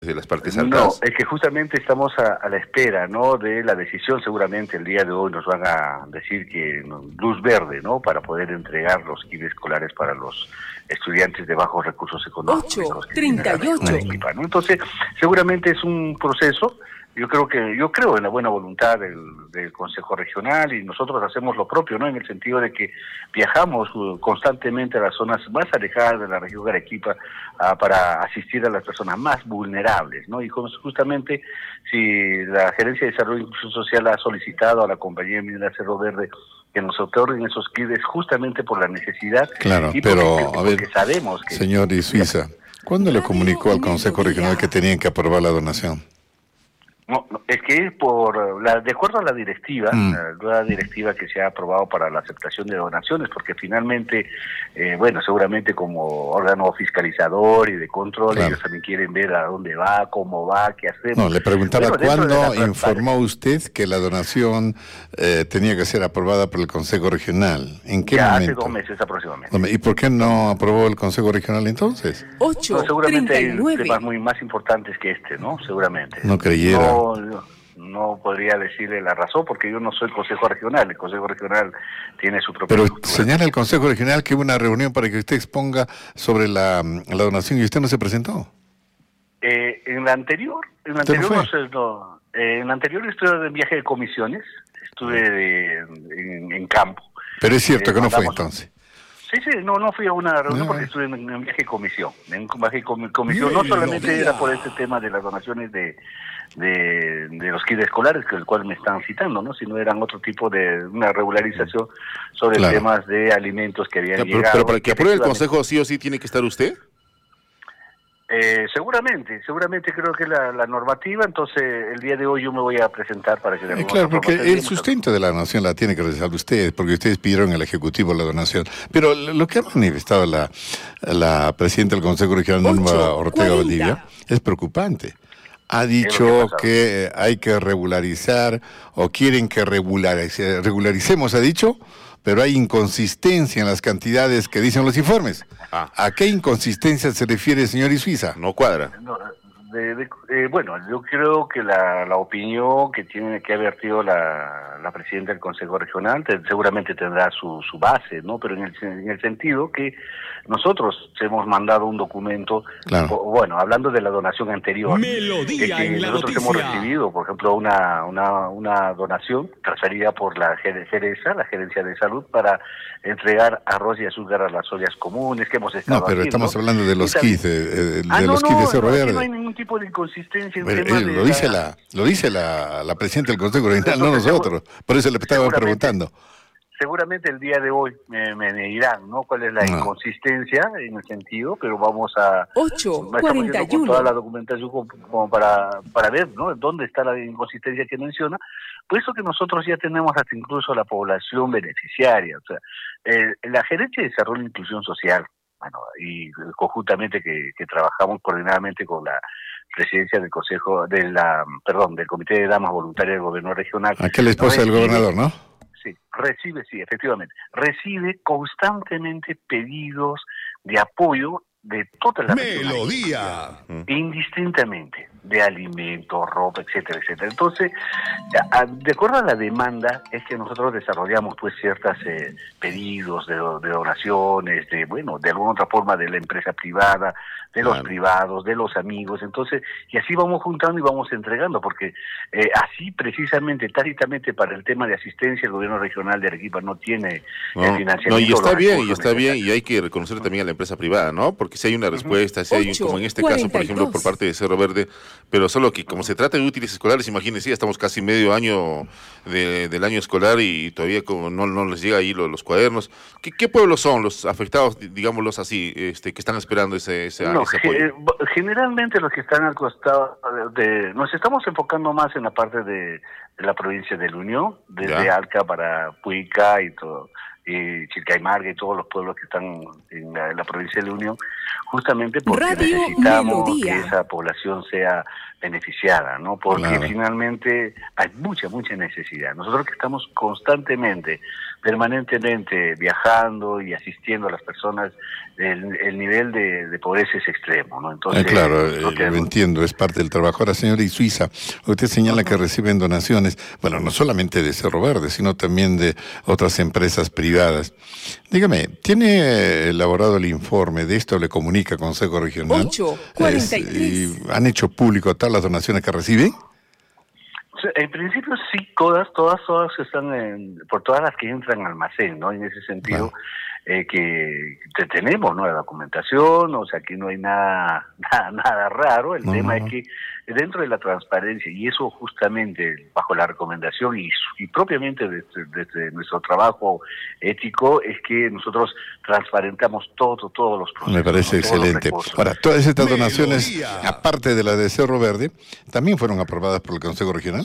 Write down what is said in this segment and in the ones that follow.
de las partes No, altas. es que justamente estamos a la espera, ¿no?, de la decisión. Seguramente el día de hoy nos van a decir que luz verde, ¿no?, para poder entregar los kits escolares para los estudiantes de bajos recursos económicos, los que vienen a la región de 8:38. Arequipa, ¿no? Entonces, seguramente es un proceso. Yo creo en la buena voluntad del Consejo Regional, y nosotros hacemos lo propio, ¿no?, en el sentido de que viajamos constantemente a las zonas más alejadas de la región de Arequipa para asistir a las personas más vulnerables, ¿no? Y justamente, si la Gerencia de Desarrollo e Inclusión Social ha solicitado a la compañía minera Cerro Verde que nos otorguen esos kits, justamente por la necesidad. Claro, Y pero a ver, porque sabemos que, señor Isuiza, ¿cuándo le comunicó al Consejo Regional que tenían que aprobar la donación? No, es que de acuerdo a la directiva, la nueva directiva que se ha aprobado para la aceptación de donaciones, porque finalmente, seguramente como órgano fiscalizador y de control, Claro, ellos también quieren ver a dónde va, cómo va, qué hacemos. no, le preguntaba Bueno, dentro de cuándo la informó usted que la donación tenía que ser aprobada por el Consejo Regional. ¿En qué ya momento? hace 2 meses aproximadamente. ¿Y por qué no aprobó el Consejo Regional entonces? No, seguramente hay 8:39. temas más importantes que este, ¿no? Seguramente. No creyera. No podría decirle la razón, porque yo no soy Consejo Regional. El Consejo Regional tiene su propia Pero estructura. señala el Consejo Regional que hubo una reunión para que usted exponga sobre la donación y usted no se presentó. En la anterior, ¿Usted no fue? en la anterior estuve de viaje de comisiones, estuve en campo. Pero es cierto que no fue mandamos- entonces. Sí, no fui a una reunión No, porque estuve en viaje de comisión. En un viaje de comisión no solamente era por este tema de las donaciones de los kits escolares, que el cual me están citando, ¿no?, sino eran otro tipo de una regularización sobre Claro. temas de alimentos que habían Ya, llegado. pero para que apruebe el Efectivamente, Consejo, ¿sí o sí tiene que estar usted? seguramente creo que la normativa. Entonces el día de hoy yo me voy a presentar para que de alguna Claro, forma porque el tendríamos- sustento de la donación la tiene que realizar usted, porque ustedes pidieron al Ejecutivo la donación. Pero lo que ha manifestado la presidenta del Consejo Regional, Norma 8:40. Ortega Valdivia, es preocupante. Ha Es dicho lo que ha que hay que regularizar, o quieren que regularicemos, ha dicho, pero hay inconsistencia en las cantidades que dicen los informes. Ah. ¿A qué inconsistencia se refiere, señor Isuiza? No cuadra. No, bueno, yo creo que la opinión que tiene que haber vertido la presidenta del Consejo Regional seguramente tendrá su base, ¿no? Pero en el sentido que nosotros hemos mandado un documento, Claro. hablando de la donación anterior, Melodía que en la nosotros noticia. hemos recibido, por ejemplo, una donación transferida por la GERESA, la Gerencia de Salud, para entregar arroz y azúcar a las ollas comunes que hemos estado No, pero haciendo. estamos hablando de los Y también- kits, de no, los kits de Cerro aquí Verde. no hay ningún tipo de inconsistencia en Pero, tema de lo dice la presidenta del Consejo Regional, no nosotros. Por eso le estaba preguntando. Seguramente el día de hoy me dirán, ¿no?, cuál es la No. inconsistencia en el sentido, pero estamos yendo con 8:41. toda la documentación como para ver, ¿no?, dónde está la inconsistencia que menciona. Por eso que nosotros ya tenemos hasta incluso la población beneficiaria. O sea, la Gerencia de Desarrollo e Inclusión Social, y conjuntamente que trabajamos coordinadamente con la presidencia del del Comité de Damas Voluntarias del Gobierno Regional. Aquel esposa del gobernador, ¿no? Sí, efectivamente, recibe constantemente pedidos de apoyo de todas las Melodía. indistintamente, de alimentos, ropa, etcétera, etcétera. Entonces, de acuerdo a la demanda, es que nosotros desarrollamos pues ciertos pedidos de donaciones, de alguna otra forma de la empresa privada, de los privados, de los amigos. Entonces, y así vamos juntando y vamos entregando, porque así precisamente, tácitamente, para el tema de asistencia, el gobierno regional de Arequipa no tiene el financiamiento. No, y está los bien, recursos necesarios. y hay que reconocer también a la empresa privada, ¿no? Porque si hay una respuesta, si hay, como en este caso, por ejemplo, por parte de Cerro Verde, pero solo que como se trata de útiles escolares, imagínense, ya estamos casi medio año del año escolar y todavía como no les llega ahí los cuadernos. ¿Qué pueblos son los afectados, digámoslos así, que están esperando ese apoyo? Generalmente los que están al costado nos estamos enfocando más en la parte de la provincia de La Unión, desde Alca para Puica y todo, y Chilcaymarga y todos los pueblos que están en la provincia de La Unión, justamente porque Radio necesitamos Melodía. que esa población sea beneficiada, ¿no? Porque Claro. finalmente hay mucha necesidad. Nosotros que estamos constantemente permanentemente viajando y asistiendo a las personas, el nivel de pobreza es extremo, ¿no? Entonces, claro, lo entiendo, es parte del trabajo. Ahora, señora Isuiza, usted señala que reciben donaciones, bueno, no solamente de Cerro Verde, sino también de otras empresas privadas. Dígame, ¿tiene elaborado el informe de esto? ¿Le comunica Consejo Regional? 8:43. ¿Y han hecho público todas las donaciones que reciben? En principio sí, todas están por todas las que entran al almacén, ¿no? En ese sentido, que tenemos, ¿no? La documentación, o sea, aquí no hay nada raro. El tema es que dentro de la transparencia, y eso justamente bajo la recomendación y propiamente desde nuestro trabajo ético, es que nosotros transparentamos todos los procesos. Me parece excelente. Ahora, todas estas donaciones, aparte de la de Cerro Verde, ¿también fueron aprobadas por el Consejo Regional?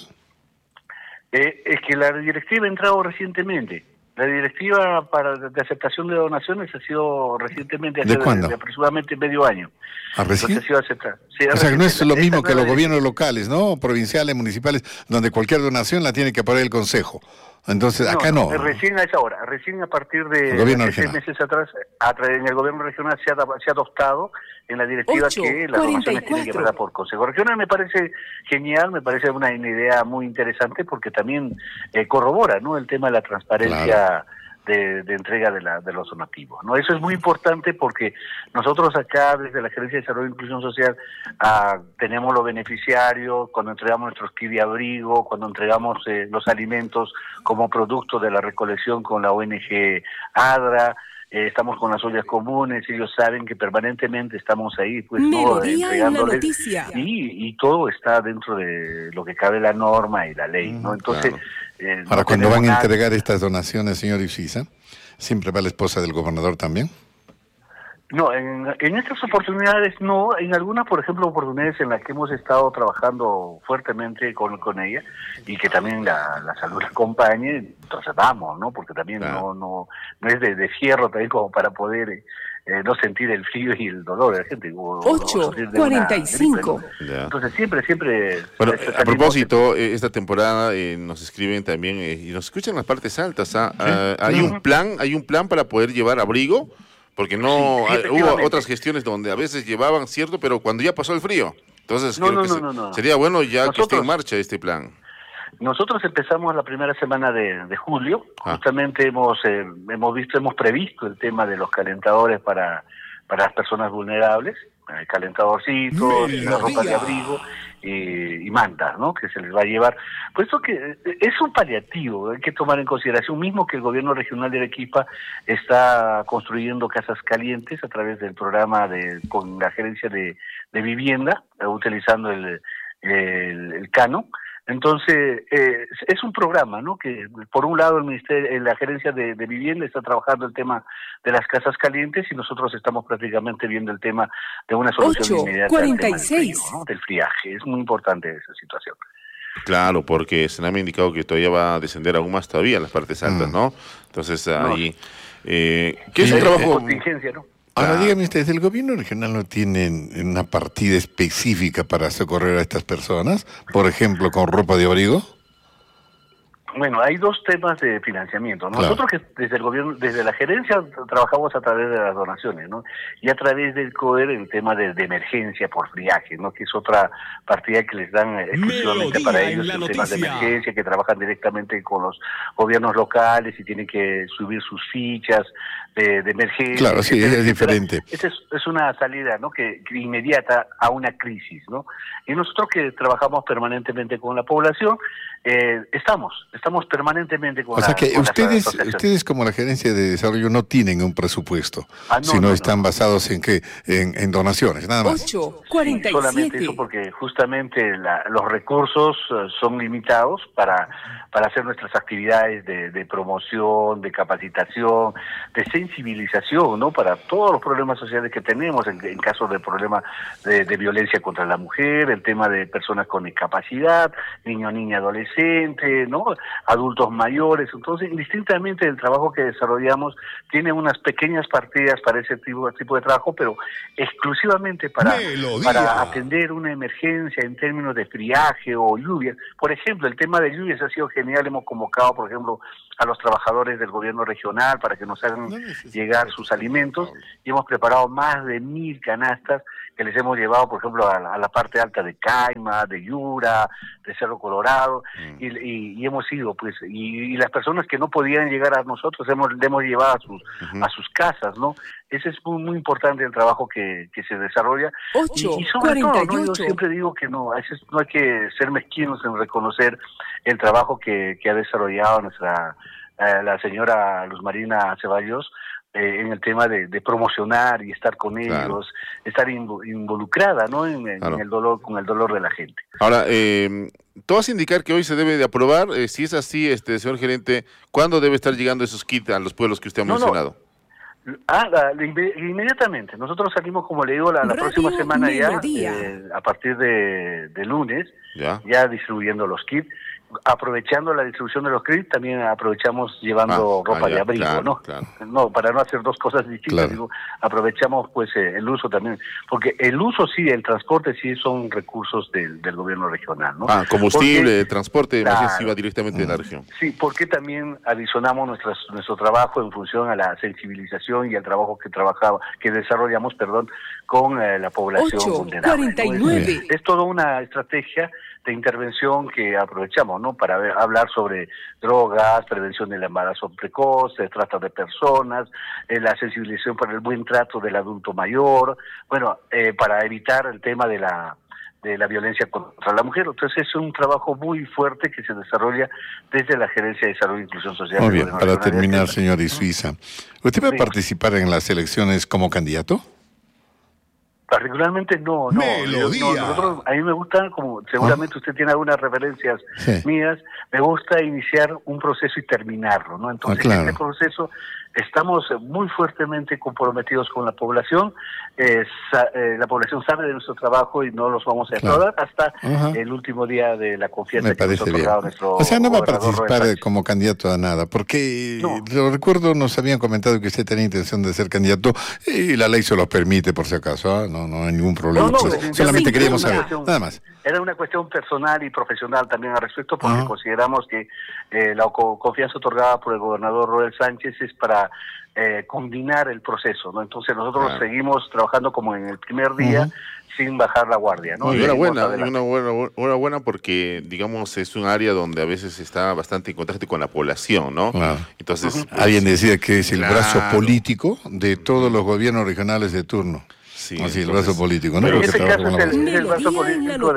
Es que la directiva ha entrado recientemente. La directiva de aceptación de donaciones ha sido recientemente, ¿De cuándo? De aproximadamente medio año. ¿Ah, recién? Entonces ha sido aceptada. Sí, o sea, que no es lo mismo que los gobiernos locales, ¿no? Provinciales, municipales, donde cualquier donación la tiene que aprobar el Consejo. Entonces, acá no. Recién a esa hora, recién a partir de 6 meses atrás, en el gobierno regional se ha adoptado en la directiva que las donaciones tienen que pasar por Consejo Regional. Me parece genial, me parece una idea muy interesante porque también corrobora, ¿no?, el tema de la transparencia. Claro. De entrega de los donativos, ¿no? Eso es muy importante porque nosotros acá desde la Gerencia de Desarrollo e Inclusión Social tenemos los beneficiarios cuando entregamos nuestros kits de abrigo, cuando entregamos los alimentos como producto de la recolección con la ONG ADRA. Estamos con las ollas comunes, ellos saben que permanentemente estamos ahí, pues, ¿no?, entregándoles, y todo está dentro de lo que cabe la norma y la ley, ¿no? Entonces, claro. Ahora, cuando van a entregar estas donaciones, señor Isuiza, ¿siempre va la esposa del gobernador también? No, en estas oportunidades no, en algunas, por ejemplo, oportunidades en las que hemos estado trabajando fuertemente con ella y que también la salud la acompañe, entonces vamos, ¿no? Porque también no es de fierro también como para poder no sentir el frío y el dolor de la gente. 8:45. Entonces siempre... Bueno, a propósito, esta temporada nos escriben también y nos escuchan las partes altas. ¿Sí? Hay un plan para poder llevar abrigo. Porque no hubo otras gestiones donde a veces llevaban, cierto, pero cuando ya pasó el frío. Entonces sería bueno ya que esté en marcha este plan. Nosotros empezamos la primera semana de julio. Justamente hemos previsto el tema de los calentadores para las personas vulnerables, calentadorcitos, la ropa de abrigo y mantas, ¿no?, que se les va a llevar. Puesto que es un paliativo, hay que tomar en consideración mismo que el gobierno regional de Arequipa está construyendo casas calientes a través del programa con la gerencia de vivienda, utilizando el Cano. Entonces, es un programa, ¿no?, que por un lado el ministerio, la gerencia de vivienda está trabajando el tema de las casas calientes y nosotros estamos prácticamente viendo el tema de una solución inmediata al tema del frío, ¿no?, del friaje. Es muy importante esa situación. Claro, porque se me ha indicado que todavía va a descender aún más todavía las partes altas, ¿no? Entonces ahí, ¿qué es un trabajo? Contingencia, ¿no? Ahora, dígame ustedes, ¿el gobierno regional no tiene una partida específica para socorrer a estas personas? Por ejemplo, con ropa de abrigo. Bueno, hay dos temas de financiamiento. Nosotros que desde el gobierno, desde la gerencia, trabajamos a través de las donaciones, ¿no? Y a través del COER el tema de emergencia por friaje, ¿no?, que es otra partida que les dan exclusivamente para ellos, en temas de emergencia, que trabajan directamente con los gobiernos locales y tienen que subir sus fichas de emergencia. Claro, sí, es diferente. Esa es una salida, ¿no?, que inmediata a una crisis, ¿no? Y nosotros que trabajamos permanentemente con la población, estamos permanentemente con la... O sea que ustedes como la Gerencia de Desarrollo no tienen un presupuesto, sino están basados en donaciones, nada más. 8:47. Solamente eso, porque justamente los recursos son limitados para hacer nuestras actividades de promoción, de capacitación, de sensibilización, ¿no?, para todos los problemas sociales que tenemos, en caso de problemas de violencia contra la mujer, el tema de personas con discapacidad, niño, niña, adolescente, ¿no? adultos mayores. Entonces, indistintamente del trabajo que desarrollamos, tiene unas pequeñas partidas para ese tipo de trabajo, pero exclusivamente para atender una emergencia en términos de friaje o lluvia. Por ejemplo, el tema de lluvias ha sido genial. Hemos convocado, por ejemplo, a los trabajadores del gobierno regional para que nos hagan llegar sus alimentos, y hemos preparado más de 1.000 canastas que les hemos llevado, por ejemplo, a la parte alta de Caima, de Yura, de Cerro Colorado, y hemos ido, pues, y las personas que no podían llegar a nosotros, le hemos llevado a sus casas, ¿no? Ese es muy, muy importante el trabajo que se desarrolla. Y sobre todo, ¿no? Yo siempre digo que no hay que ser mezquinos en reconocer el trabajo que ha desarrollado la señora Luz Marina Ceballos, en el tema de promocionar y estar con ellos, estar involucrada, ¿no? En el dolor, con el dolor de la gente. Ahora, todo hace indicar que hoy se debe de aprobar. Si es así, señor gerente, ¿cuándo debe estar llegando esos kits a los pueblos que usted ha mencionado? Inmediatamente. Nosotros salimos, como le digo, la próxima semana ya, a partir de lunes, ya distribuyendo los kits. Aprovechando la distribución de los kits, también aprovechamos llevando ropa de abrigo, ¿no? Claro. No, para no hacer dos cosas distintas, digo, aprovechamos pues el uso también, porque el uso sí, el transporte sí son recursos del gobierno regional, ¿no? Combustible, transporte, más bien sí va directamente de la región. Sí, porque también adicionamos nuestro trabajo en función a la sensibilización y al trabajo que desarrollamos, con la población vulnerable, ¿no? Es toda una estrategia de intervención que aprovechamos, ¿no? Para hablar sobre drogas, prevención del embarazo precoz, trata de personas, la sensibilización para el buen trato del adulto mayor, para evitar el tema de la violencia contra la mujer. Entonces es un trabajo muy fuerte que se desarrolla desde la Gerencia de Salud e Inclusión Social. Muy bien, para terminar, señor Isuiza, ¿usted va a participar en las elecciones como candidato? Particularmente no. Nosotros, a mí me gusta, como seguramente usted tiene algunas referencias mías, me gusta iniciar un proceso y terminarlo, ¿no? Entonces, en este proceso estamos muy fuertemente comprometidos con la población. La población sabe de nuestro trabajo y no los vamos a defraudar hasta el último día de la confianza que nos ha otorgado nuestro. O sea, no va a participar como candidato a nada, porque lo recuerdo, nos habían comentado que usted tenía intención de ser candidato y la ley se lo permite, por si acaso, no hay ningún problema. Solamente queríamos saber, nada más. Era una cuestión personal y profesional también al respecto, porque consideramos que la confianza otorgada por el gobernador Roel Sánchez es para combinar el proceso, ¿no? Entonces nosotros seguimos trabajando como en el primer día, sin bajar la guardia, ¿no? Enhorabuena porque, digamos, es un área donde a veces está bastante en contacto con la población, ¿no? Entonces, alguien decía que es el brazo político de todos los gobiernos regionales de turno. Sí, el brazo político, ¿no? En este caso es el brazo político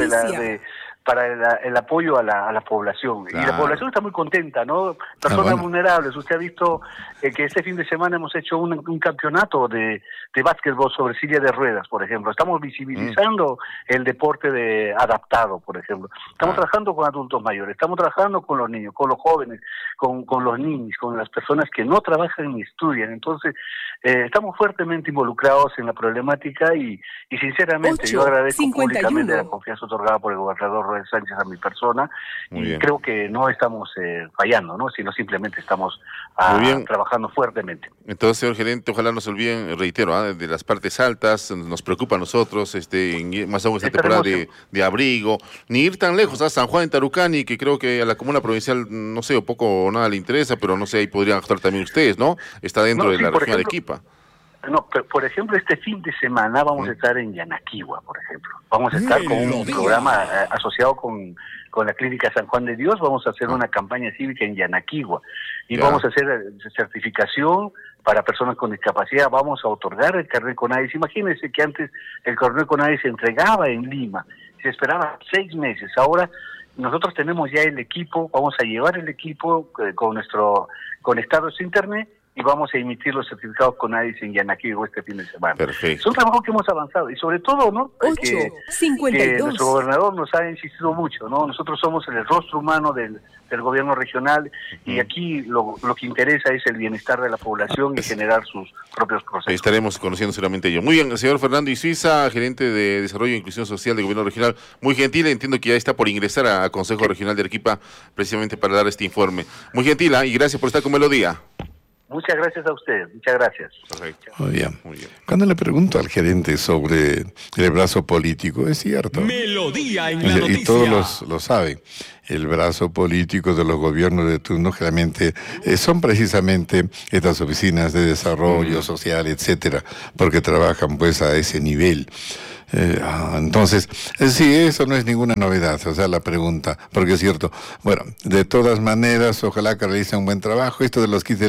para el apoyo a la población. Y la población está muy contenta, ¿no? Personas vulnerables. Usted ha visto que este fin de semana hemos hecho un campeonato de básquetbol sobre silla de ruedas, por ejemplo. Estamos visibilizando el deporte adaptado, por ejemplo. Estamos trabajando con adultos mayores, estamos trabajando con los niños, con los jóvenes, con los niños, con las personas que no trabajan ni estudian. Entonces, estamos fuertemente involucrados en la problemática y sinceramente yo agradezco públicamente la confianza otorgada por el gobernador Roel Sánchez a mi persona. Creo que no estamos fallando, ¿no? Sino simplemente estamos trabajando fuertemente. Entonces, señor gerente, ojalá no se olviden, reitero, de las partes altas, nos preocupa a nosotros, más aún esta temporada de abrigo, ni ir tan lejos, San Juan en Tarucani, que creo que a la comuna provincial, no sé, o poco o nada le interesa, pero no sé, ahí podrían actuar también ustedes, ¿no? Está dentro de la región de Arequipa. No, por ejemplo, este fin de semana vamos a estar en Yanaquigua, por ejemplo. Vamos a estar con un programa asociado con la Clínica San Juan de Dios. Vamos a hacer una campaña cívica en Yanaquigua y vamos a hacer certificación para personas con discapacidad. Vamos a otorgar el carnet CONADIS. Imagínense que antes el carnet CONADIS se entregaba en Lima, se esperaba 6 meses. Ahora nosotros tenemos ya el equipo, vamos a llevar el equipo con nuestro conectados a internet y vamos a emitir los certificados CONADIS en Yanaquibigua este fin de semana. Perfecto. Es un trabajo que hemos avanzado y sobre todo, ¿no? Que nuestro gobernador nos ha insistido mucho, ¿no? Nosotros somos el rostro humano del gobierno regional y aquí lo que interesa es el bienestar de la población y generar sus propios procesos. Estaremos conociendo seguramente ello. Muy bien, señor Fernando Isuiza, gerente de Desarrollo e Inclusión Social del Gobierno Regional, muy gentil, entiendo que ya está por ingresar al Consejo Regional de Arequipa precisamente para dar este informe. Muy gentil, y gracias por estar con Melodía. Muchas gracias a usted, muchas gracias. Perfecto. Muy bien. Cuando le pregunto al gerente sobre el brazo político, es cierto. Melodía en la noticia. Y todos lo saben. El brazo político de los gobiernos de turno generalmente son precisamente estas oficinas de desarrollo social, etcétera, porque trabajan pues a ese nivel. Entonces, sí, eso no es ninguna novedad, o sea, la pregunta, porque es cierto. Bueno, de todas maneras, ojalá que realicen un buen trabajo. Esto de los kits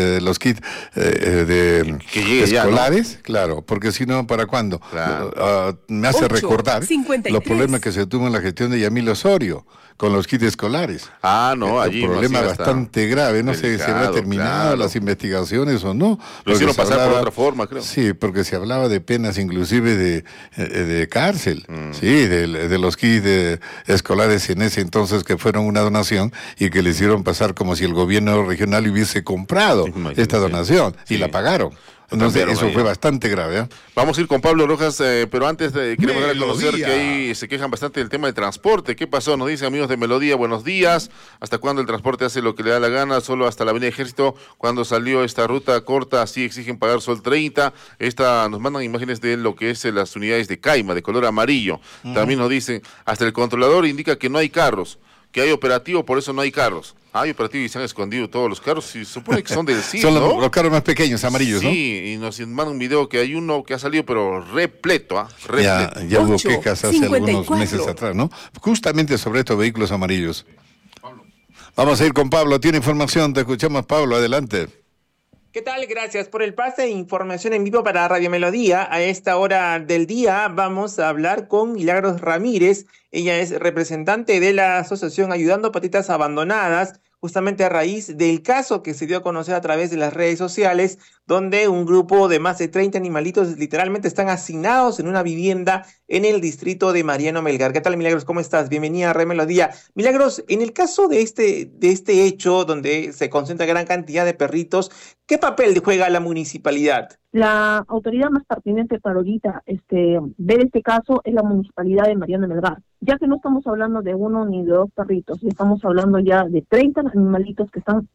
escolares, ¿no? Claro, porque si no, ¿para cuándo? Claro. Me hace recordar los problemas que se tuvo en la gestión de Yamil Osorio con los kits escolares. No, allí un problema bastante grave, no sé si habrá terminado las investigaciones o no. Lo hicieron pasar por otra forma, creo. Sí, porque se hablaba de penas inclusive de cárcel, sí, de los kits escolares en ese entonces que fueron una donación y que le hicieron pasar como si el gobierno regional hubiese comprado esta donación y la pagaron. Entonces eso fue bastante grave. Vamos a ir con Pablo Rojas, pero antes queremos dar a conocer que ahí se quejan bastante del tema de transporte. ¿Qué pasó? Nos dicen amigos de Melodía, buenos días. ¿Hasta cuándo el transporte hace lo que le da la gana? Solo hasta la Avenida Ejército. Cuando salió esta ruta corta, así exigen pagar sol 30. Nos mandan imágenes de lo que es las unidades de Caima, de color amarillo. También nos dicen, hasta el controlador indica que no hay carros, que hay operativo, por eso no hay carros. Hay operativo y se han escondido todos los carros, se supone que son del CID, son ¿no? los carros más pequeños, amarillos, ¿no? Sí, y nos mandan un video que hay uno que ha salido, pero repleto, repleto. Ya hubo quejas hace algunos meses atrás, ¿no? Justamente sobre estos vehículos amarillos. Vamos a ir con Pablo, tiene información, te escuchamos, Pablo, adelante. ¿Qué tal? Gracias por el pase. Información en vivo para Radio Melodía. A esta hora del día vamos a hablar con Milagros Ramírez. Ella es representante de la asociación Ayudando Patitas Abandonadas, justamente a raíz del caso que se dio a conocer a través de las redes sociales, donde un grupo de más de 30 animalitos literalmente están hacinados en una vivienda en el distrito de Mariano Melgar. ¿Qué tal, Milagros? ¿Cómo estás? Bienvenida a Radio Melodía. Milagros, en el caso de este hecho, donde se concentra gran cantidad de perritos, ¿qué papel juega la municipalidad? La autoridad más pertinente para ahorita ver este caso es la municipalidad de Mariano Melgar, ya que no estamos hablando de uno ni de dos perritos, estamos hablando ya de 30 animalitos que están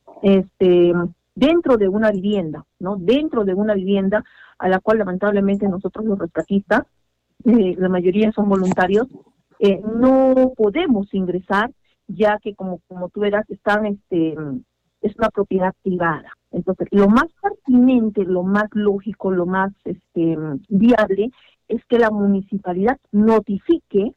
dentro de una vivienda, ¿no? Dentro de una vivienda a la cual lamentablemente nosotros los rescatistas, la mayoría son voluntarios, no podemos ingresar, ya que como tú verás, es una propiedad privada. Entonces, lo más pertinente, lo más lógico, lo más viable es que la municipalidad notifique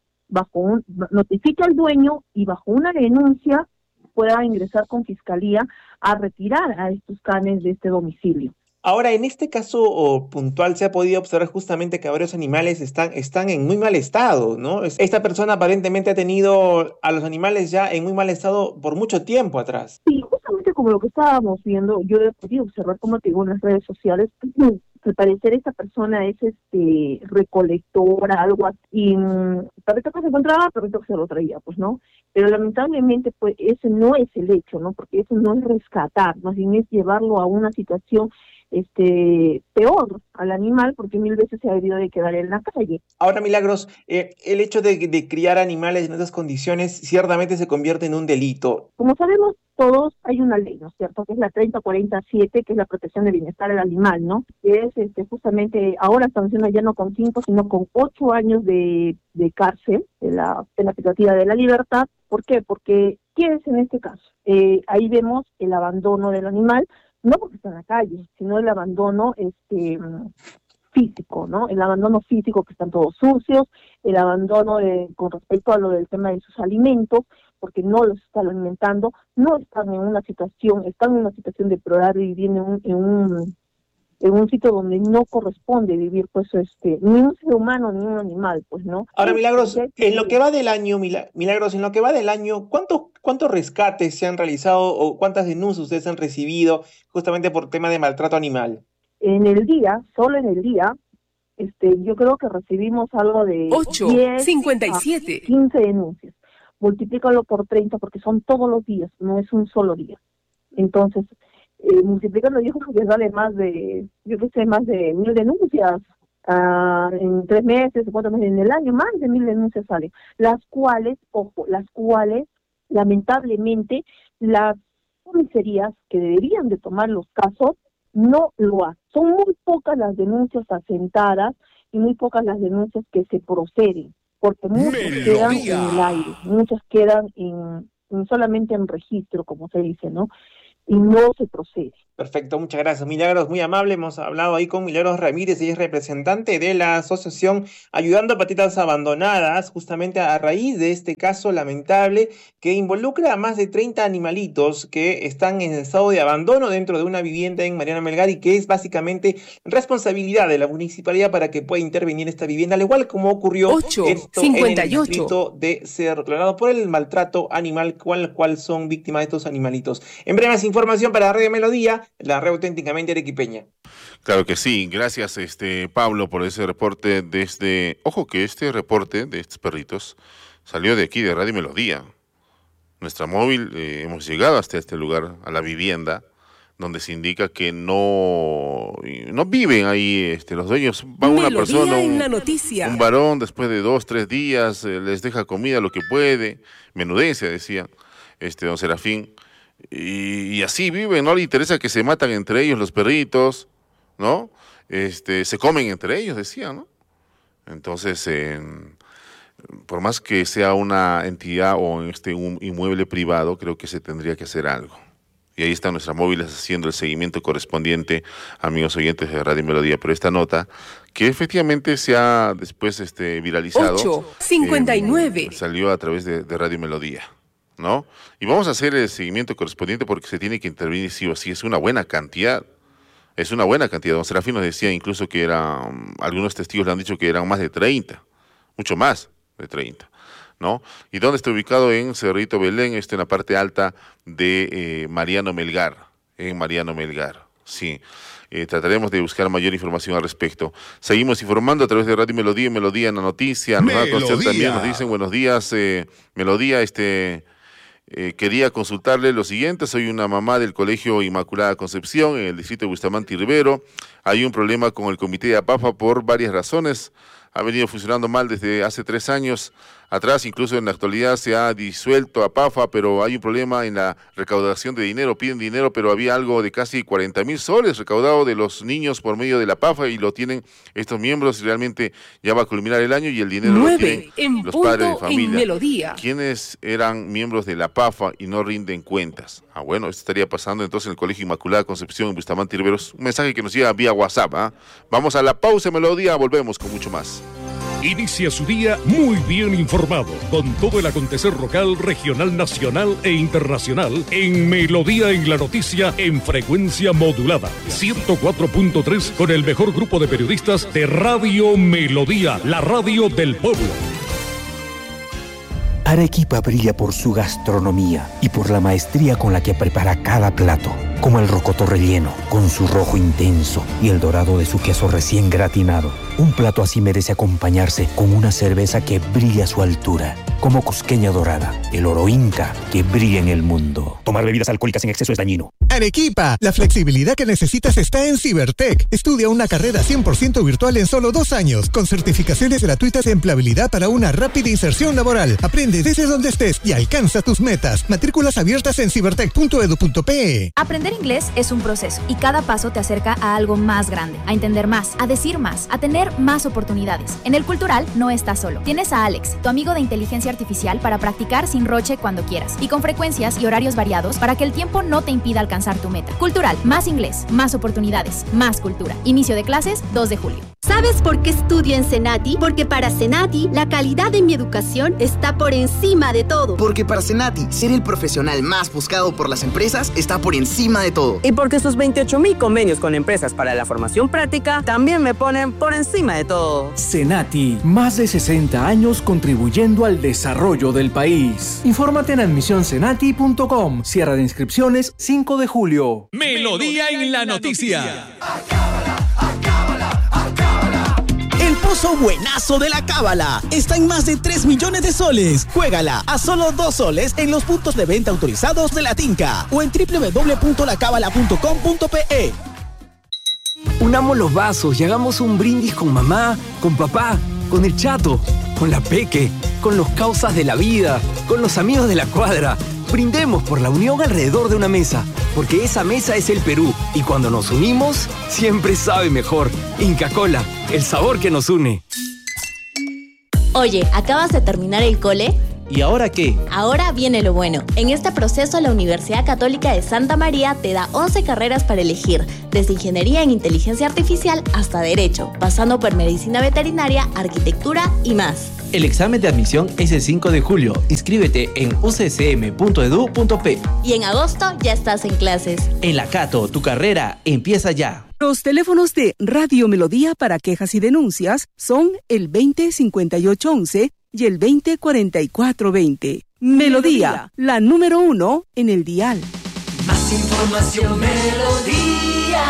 al dueño y bajo una denuncia pueda ingresar con fiscalía a retirar a estos canes de este domicilio. Ahora, en este caso puntual se ha podido observar justamente que varios animales están en muy mal estado, ¿no? Esta persona aparentemente ha tenido a los animales ya en muy mal estado por mucho tiempo atrás. Sí, justamente como lo que estábamos viendo, yo he podido observar, como te digo, en las redes sociales, al parecer esta persona es recolectora, algo así, y perrito que se encontraba, perrito que se lo traía, pues, ¿no? Pero lamentablemente, pues, ese no es el hecho, ¿no? Porque eso no es rescatar, más bien es llevarlo a una situación peor al animal, porque 1000 veces se ha debido de quedar en la calle. Ahora, Milagros, el hecho de criar animales en esas condiciones ciertamente se convierte en un delito. Como sabemos todos, hay una ley, ¿no es cierto?, que es la 3047, que es la protección del bienestar del animal, ¿no? Que es justamente, ahora sanciona ya no con 5, sino con 8 años de cárcel, de la pena privativa de la libertad. ¿Por qué? Porque, ¿qué es en este caso? Ahí vemos el abandono del animal, no porque está en la calle, sino el abandono físico, ¿no? El abandono físico, que están todos sucios, el abandono con respecto a lo del tema de sus alimentos, porque no los están alimentando, no están en una situación deplorable y viven en un sitio donde no corresponde vivir, pues, ni un ser humano ni un animal, pues, ¿no? Ahora, Milagros, en lo que va del año, Milagros, en lo que va del año, ¿cuántos ¿cuántos rescates se han realizado o cuántas denuncias ustedes han recibido justamente por tema de maltrato animal? En el día, solo en el día, yo creo que recibimos algo de 8:57 a 15 denuncias. Multiplícalo por 30 porque son todos los días, no es un solo día. Entonces, multiplicando, yo creo que sale más de 1.000 denuncias en 3 meses, 4 meses, en el año, más de 1.000 denuncias salen. Las cuales, lamentablemente, las comisarías que deberían de tomar los casos, no lo hacen. Son muy pocas las denuncias asentadas y muy pocas las denuncias que se proceden, porque muchas quedan en el aire, muchas quedan solamente en registro, como se dice, ¿no? Y no se procede. Perfecto, muchas gracias. Milagros, muy amable. Hemos hablado ahí con Milagros Ramírez, ella es representante de la asociación Ayudando a Patitas Abandonadas, justamente a raíz de este caso lamentable que involucra a más de 30 animalitos que están en estado de abandono dentro de una vivienda en Mariano Melgar y que es básicamente responsabilidad de la municipalidad para que pueda intervenir esta vivienda, al igual como ocurrió esto en el distrito de Cerro Colorado por el maltrato animal, cual son víctimas de estos animalitos. En breve más información para Radio Melodía, la red auténticamente arequipeña. Claro que sí, gracias Pablo por ese reporte desde... Ojo que este reporte de estos perritos salió de aquí, de Radio Melodía. Nuestra móvil, hemos llegado hasta este lugar, a la vivienda, donde se indica que no viven ahí los dueños. Va una persona, un varón, después de 2-3 días, les deja comida, lo que puede, menudencia, decía don Serafín. Y así viven, no le interesa que se matan entre ellos los perritos, ¿no? Se comen entre ellos, decía, ¿no? Entonces, por más que sea una entidad o un inmueble privado, creo que se tendría que hacer algo. Y ahí están nuestras móviles haciendo el seguimiento correspondiente, amigos oyentes de Radio Melodía. Pero esta nota, que efectivamente se ha después viralizado, 8:59 salió a través de Radio Melodía, ¿no? Y vamos a hacer el seguimiento correspondiente porque se tiene que intervenir sí o sí. Es una buena cantidad. Don Serafín nos decía incluso que algunos testigos le han dicho que eran más de 30, mucho más de 30, ¿no? ¿Y dónde está ubicado? En Cerrito Belén, en la parte alta de Mariano Melgar, sí. Trataremos de buscar mayor información al respecto. Seguimos informando a través de Radio Melodía y Melodía en la noticia. Nos da a conocer también, nos dicen buenos días, Melodía, quería consultarle lo siguiente. Soy una mamá del Colegio Inmaculada Concepción en el distrito de Bustamante y Rivero. Hay un problema con el comité de APAFA por varias razones. Ha venido funcionando mal desde hace 3 años atrás, incluso en la actualidad se ha disuelto APAFA, pero hay un problema en la recaudación de dinero. Piden dinero, pero había algo de casi 40.000 soles recaudado de los niños por medio de la APAFA y lo tienen estos miembros. Realmente ya va a culminar el año y el dinero lo tienen los padres de familia. ¿Quiénes eran miembros de la APAFA y no rinden cuentas? Bueno, esto estaría pasando entonces en el Colegio Inmaculada Concepción en Bustamante y Rivero. Un mensaje que nos llega vía WhatsApp. Vamos a la pausa, Melodía, volvemos con mucho más. Inicia su día muy bien informado, con todo el acontecer local, regional, nacional e internacional, en Melodía en la Noticia, en frecuencia modulada, 104.3, con el mejor grupo de periodistas de Radio Melodía, la radio del pueblo. Arequipa brilla por su gastronomía y por la maestría con la que prepara cada plato, como el rocoto relleno, con su rojo intenso y el dorado de su queso recién gratinado. Un plato así merece acompañarse con una cerveza que brilla a su altura, como Cusqueña Dorada, el oro inca que brilla en el mundo. Tomar bebidas alcohólicas en exceso es dañino. Arequipa, la flexibilidad que necesitas está en Cibertech. Estudia una carrera 100% virtual en solo 2 años, con certificaciones gratuitas de empleabilidad para una rápida inserción laboral. Aprende desde donde estés y alcanza tus metas. Matrículas abiertas en cibertech.edu.pe. Aprender inglés es un proceso y cada paso te acerca a algo más grande, a entender más, a decir más, a tener más oportunidades. En el Cultural no estás solo. Tienes a Alex, tu amigo de inteligencia artificial, para practicar sin roche cuando quieras y con frecuencias y horarios variados para que el tiempo no te impida alcanzar tu meta. Cultural, más inglés, más oportunidades, más cultura. Inicio de clases 2 de julio. ¿Sabes por qué estudio en Senati? Porque para Senati, la calidad de mi educación está por encima de todo. Porque para Senati, ser el profesional más buscado por las empresas está por encima de todo. Y porque sus 28,000 convenios con empresas para la formación práctica también me ponen por encima de todo. Senati, más de 60 años contribuyendo al desarrollo del país. Infórmate en admisioncenati.com. Cierre de inscripciones 5 de julio. Melodía en la noticia. El pozo buenazo de la Cábala está en más de 3 millones de soles. Juégala a solo 2 soles en los puntos de venta autorizados de la Tinca o en www.lacabala.com.pe. Unamos los vasos y hagamos un brindis con mamá, con papá, con el chato, con la peque, con los causas de la vida, con los amigos de la cuadra. Brindemos por la unión alrededor de una mesa, porque esa mesa es el Perú y cuando nos unimos, siempre sabe mejor. Inca Kola, el sabor que nos une. Oye, ¿acabas de terminar el cole? ¿Y ahora qué? Ahora viene lo bueno. En este proceso, la Universidad Católica de Santa María te da 11 carreras para elegir, desde ingeniería en inteligencia artificial hasta derecho, pasando por medicina veterinaria, arquitectura y más. El examen de admisión es el 5 de julio. Inscríbete en uccm.edu.p. Y en agosto ya estás en clases. En la Cato, tu carrera empieza ya. Los teléfonos de Radio Melodía para quejas y denuncias son el 205811 y el 204420. Melodía, la número 1 en el dial. Más información, Melodía.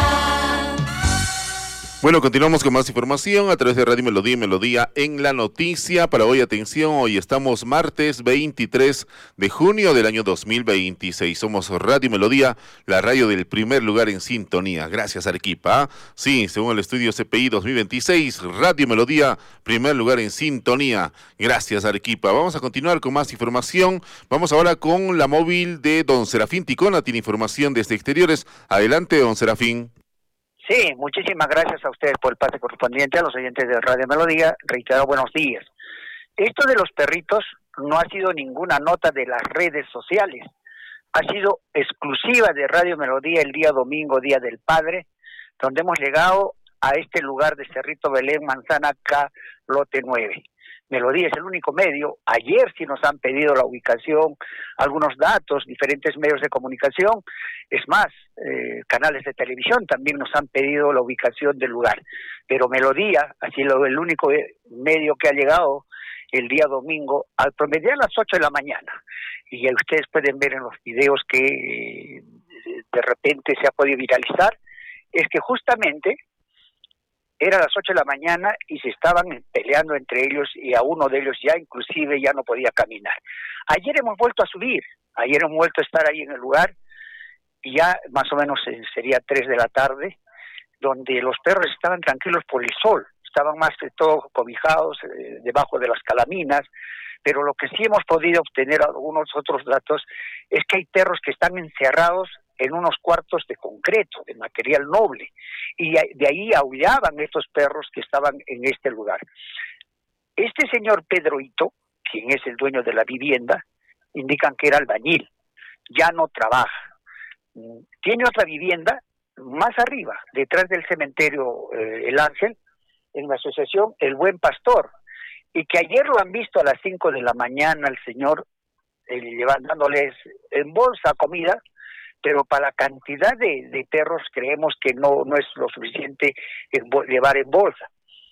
Bueno, continuamos con más información a través de Radio Melodía y Melodía en la noticia. Para hoy, atención, hoy estamos martes 23 de junio del año 2026. Somos Radio Melodía, la radio del primer lugar en sintonía. Gracias, Arequipa. Sí, según el estudio CPI 2026, Radio Melodía, primer lugar en sintonía. Gracias, Arequipa. Vamos a continuar con más información. Vamos ahora con la móvil de don Serafín Ticona. Tiene información desde exteriores. Adelante, don Serafín. Sí, muchísimas gracias a ustedes por el pase correspondiente, a los oyentes de Radio Melodía, reitero buenos días. Esto de los perritos no ha sido ninguna nota de las redes sociales, ha sido exclusiva de Radio Melodía el día domingo, Día del Padre, donde hemos llegado a este lugar de Cerrito Belén, Manzana K, lote 9. Melodía es el único medio. Ayer sí nos han pedido la ubicación, algunos datos, diferentes medios de comunicación. Es más, canales de televisión también nos han pedido la ubicación del lugar. Pero Melodía ha sido el único medio que ha llegado el día domingo al promediar a las 8 de la mañana. Y ustedes pueden ver en los videos que de repente se ha podido viralizar, es que justamente era las 8 de la mañana y se estaban peleando entre ellos y a uno de ellos ya inclusive ya no podía caminar. Ayer hemos vuelto a subir, ayer hemos vuelto a estar ahí en el lugar y ya más o menos sería 3 de la tarde, donde los perros estaban tranquilos por el sol, estaban más que todo cobijados debajo de las calaminas, pero lo que sí hemos podido obtener algunos otros datos es que hay perros que están encerrados en unos cuartos de concreto, de material noble, y de ahí aullaban estos perros que estaban en este lugar. Este señor Pedroito, quien es el dueño de la vivienda, indican que era albañil, ya no trabaja. Tiene otra vivienda más arriba, detrás del cementerio El Ángel, en la asociación El Buen Pastor, y que ayer lo han visto a las 5 de la mañana al señor dándoles en bolsa comida, pero para la cantidad de perros creemos que no es lo suficiente llevar en bolsa.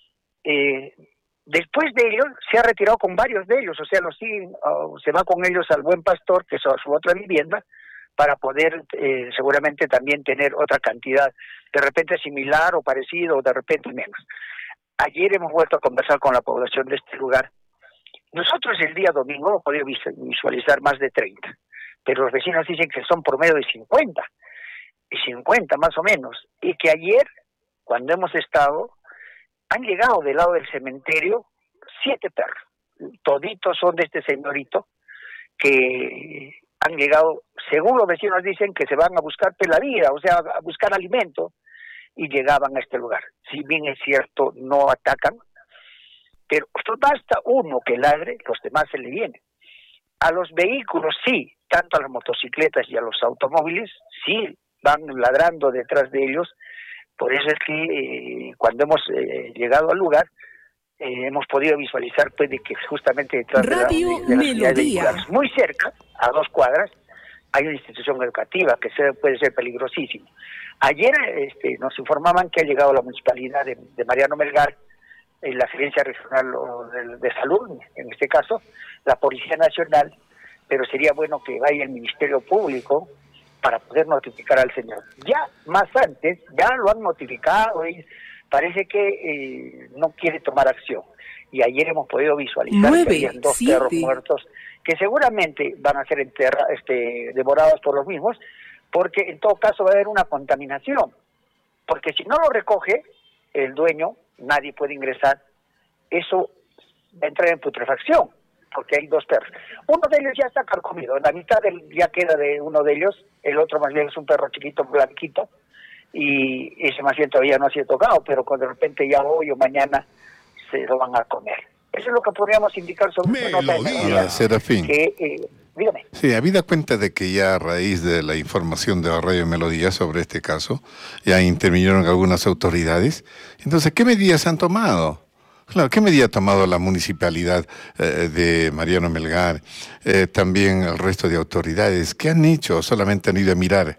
Después de ello, se ha retirado con varios de ellos, o sea, los siguen, se va con ellos al Buen Pastor, que es su otra vivienda, para poder seguramente también tener otra cantidad, de repente similar o parecido, o de repente menos. Ayer hemos vuelto a conversar con la población de este lugar. Nosotros el día domingo hemos podido visualizar más de 30. Pero los vecinos dicen que son por medio de 50 más o menos, y que ayer, cuando hemos estado, han llegado del lado del cementerio 7 perros, toditos son de este señorito, que han llegado, según los vecinos dicen, que se van a buscar la vida, o sea, a buscar alimento, y llegaban a este lugar. Si bien es cierto, no atacan, pero basta uno que ladre, los demás se le vienen. A los vehículos sí, tanto a las motocicletas y a los automóviles, sí van ladrando detrás de ellos, Por eso es que cuando hemos llegado al lugar, hemos podido visualizar pues de que justamente detrás de la ciudad de Yungay, muy cerca, a 2 cuadras, hay una institución educativa que puede ser peligrosísima. Ayer nos informaban que ha llegado la municipalidad de Mariano Melgar, la Gerencia Regional de Salud, en este caso, la Policía Nacional, pero sería bueno que vaya el Ministerio Público para poder notificar al señor. Ya más antes, ya lo han notificado, y parece que no quiere tomar acción. Y ayer hemos podido visualizar que habían 2 perros muertos, que seguramente van a ser devorados por los mismos, porque en todo caso va a haber una contaminación. Porque si no lo recoge el dueño, nadie puede ingresar, eso va a entrar en putrefacción, porque hay 2 perros. Uno de ellos ya está carcomido, en la mitad ya queda de uno de ellos, el otro más bien es un perro chiquito, blanquito, y ese más bien todavía no ha sido tocado, pero cuando de repente ya hoy o mañana se lo van a comer. Eso es lo que podríamos indicar sobre una nota de Melodía. Serafín. Dígame. Sí, habida cuenta de que ya a raíz de la información de la Radio Melodía sobre este caso, ya intervinieron algunas autoridades. Entonces, ¿qué medidas han tomado? Claro, ¿qué medida ha tomado la municipalidad de Mariano Melgar? También el resto de autoridades. ¿Qué han hecho? ¿Solamente han ido a mirar?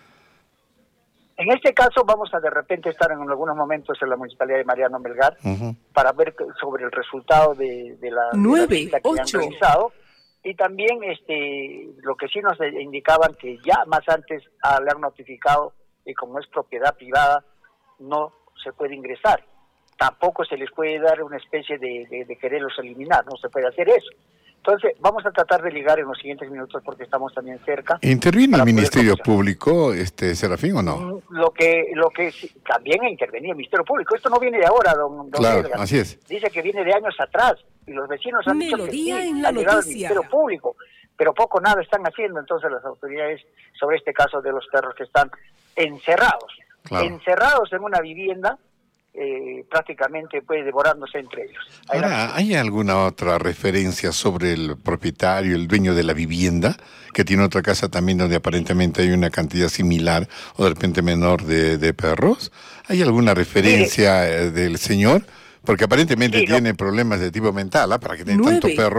En este caso vamos a de repente estar en algunos momentos en la municipalidad de Mariano Melgar para ver sobre el resultado de la visita que han realizado. Y también lo que sí nos indicaban que ya más antes al haber notificado y como es propiedad privada no se puede ingresar. Tampoco se les puede dar una especie de quererlos eliminar, no se puede hacer eso. Entonces vamos a tratar de ligar en los siguientes minutos porque estamos también cerca. ¿Interviene el Ministerio Público, Serafín, o no? Lo que también ha intervenido el Ministerio Público. Esto no viene de ahora, don Claro, Edgar. así es. Dice que viene de años atrás y los vecinos han dicho que sí, ha llegado el Ministerio Público, pero poco nada están haciendo entonces las autoridades sobre este caso de los perros que están encerrados en una vivienda, prácticamente pues devorándose entre ellos. Ahora, ¿hay alguna otra referencia sobre el propietario, el dueño de la vivienda, que tiene otra casa también donde aparentemente hay una cantidad similar o de repente menor de perros? ¿Hay alguna referencia del señor? Porque aparentemente tiene problemas de tipo mental, para que tenga tanto perro.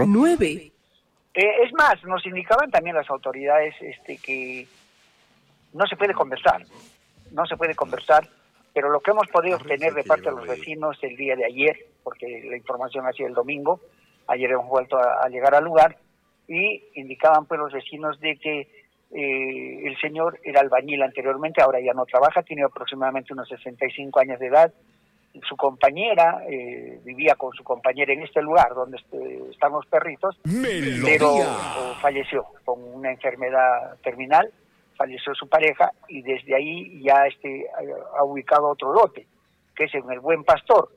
Es más, nos indicaban también las autoridades que no se puede conversar, pero lo que hemos podido obtener de parte de los vecinos el día de ayer, porque la información ha sido el domingo, ayer hemos vuelto a llegar al lugar, y indicaban pues los vecinos de que el señor era albañil anteriormente, ahora ya no trabaja, tiene aproximadamente unos 65 años de edad. Su compañera, vivía con su compañera en este lugar donde están los perritos, pero falleció con una enfermedad terminal, falleció su pareja y desde ahí ya ha ubicado otro lote, que es en el Buen Pastor.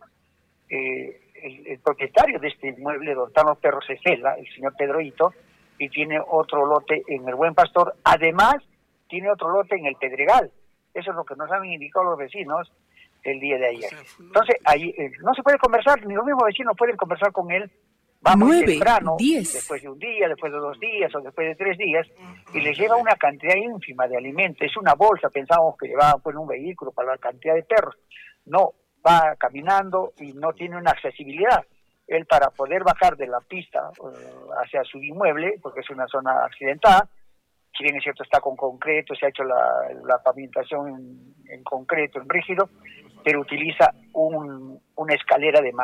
El propietario de este inmueble donde están los perros es él, el señor Pedroito, y tiene otro lote en el Buen Pastor, además tiene otro lote en el Pedregal. Eso es lo que nos han indicado los vecinos el día de ayer. Entonces, ahí no se puede conversar, ni los mismos vecinos pueden conversar con él. Vamos temprano, después de un día, después de 2 días o después de 3 días, y les lleva una cantidad ínfima de alimentos. Es una bolsa, pensábamos que llevaban pues un vehículo para la cantidad de perros. No, va caminando y no tiene una accesibilidad. Él, para poder bajar de la pista hacia su inmueble, porque es una zona accidentada, si bien es cierto está con concreto, se ha hecho la pavimentación en concreto, en rígido, pero utiliza una escalera de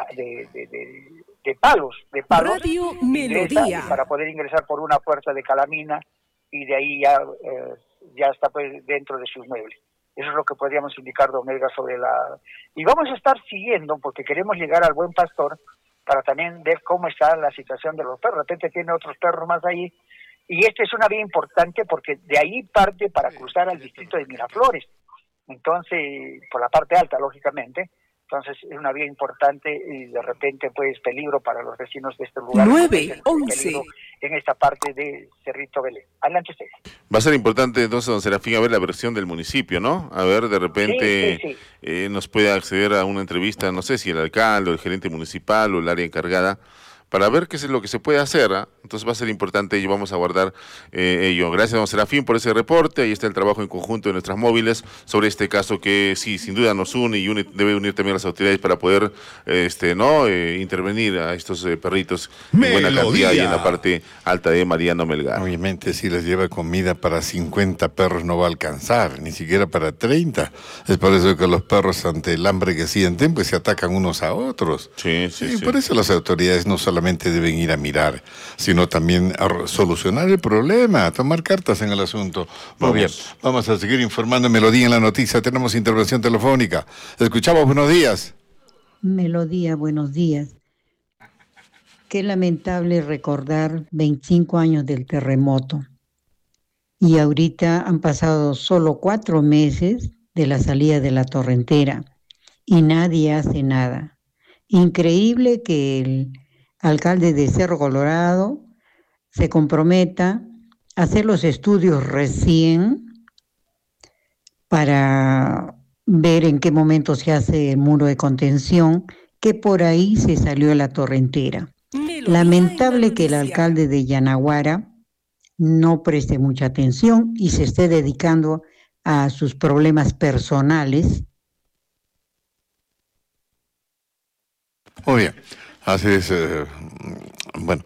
palos, Radio Melodía, para poder ingresar por una puerta de calamina y de ahí ya está pues dentro de sus muebles. Eso es lo que podríamos indicar, don Edgar, sobre y vamos a estar siguiendo, porque queremos llegar al Buen Pastor para también ver cómo está la situación de los perros. De repente tiene otros perros más ahí, y esta es una vía importante porque de ahí parte para cruzar al distrito de Miraflores. Entonces, por la parte alta, lógicamente. Entonces, es una vía importante y de repente, pues, peligro para los vecinos de este lugar. 9-11. En esta parte de Cerrito Belén. Adelante usted. Va a ser importante, entonces, don Serafín, a ver la versión del municipio, ¿no? A ver, de repente nos puede acceder a una entrevista, no sé si el alcalde o el gerente municipal o el área encargada, para ver qué es lo que se puede hacer. Entonces va a ser importante y vamos a guardar ello. Gracias, don Serafín, por ese reporte. Ahí está el trabajo en conjunto de nuestras móviles sobre este caso que sí, sin duda nos une y debe unir también a las autoridades para poder intervenir a estos perritos en buena cantidad y en la parte alta de Mariano Melgar. Obviamente, si les lleva comida para 50 perros no va a alcanzar, ni siquiera para 30. Es por eso que los perros, ante el hambre que sienten, pues se atacan unos a otros. Sí. Por eso las autoridades no solamente deben ir a mirar, sino también a solucionar el problema, a tomar cartas en el asunto. Muy bien, vamos a seguir informando en Melodía en la Noticia. Tenemos intervención telefónica. Escuchamos, buenos días. Melodía, buenos días. Qué lamentable recordar 25 años del terremoto. Y ahorita han pasado solo 4 meses de la salida de la torrentera y nadie hace nada. Increíble que el alcalde de Cerro Colorado se comprometa a hacer los estudios recién para ver en qué momento se hace el muro de contención, que por ahí se salió la torrentera. Lamentable que el alcalde de Yanaguara no preste mucha atención y se esté dedicando a sus problemas personales. Muy bien, así es. Bueno,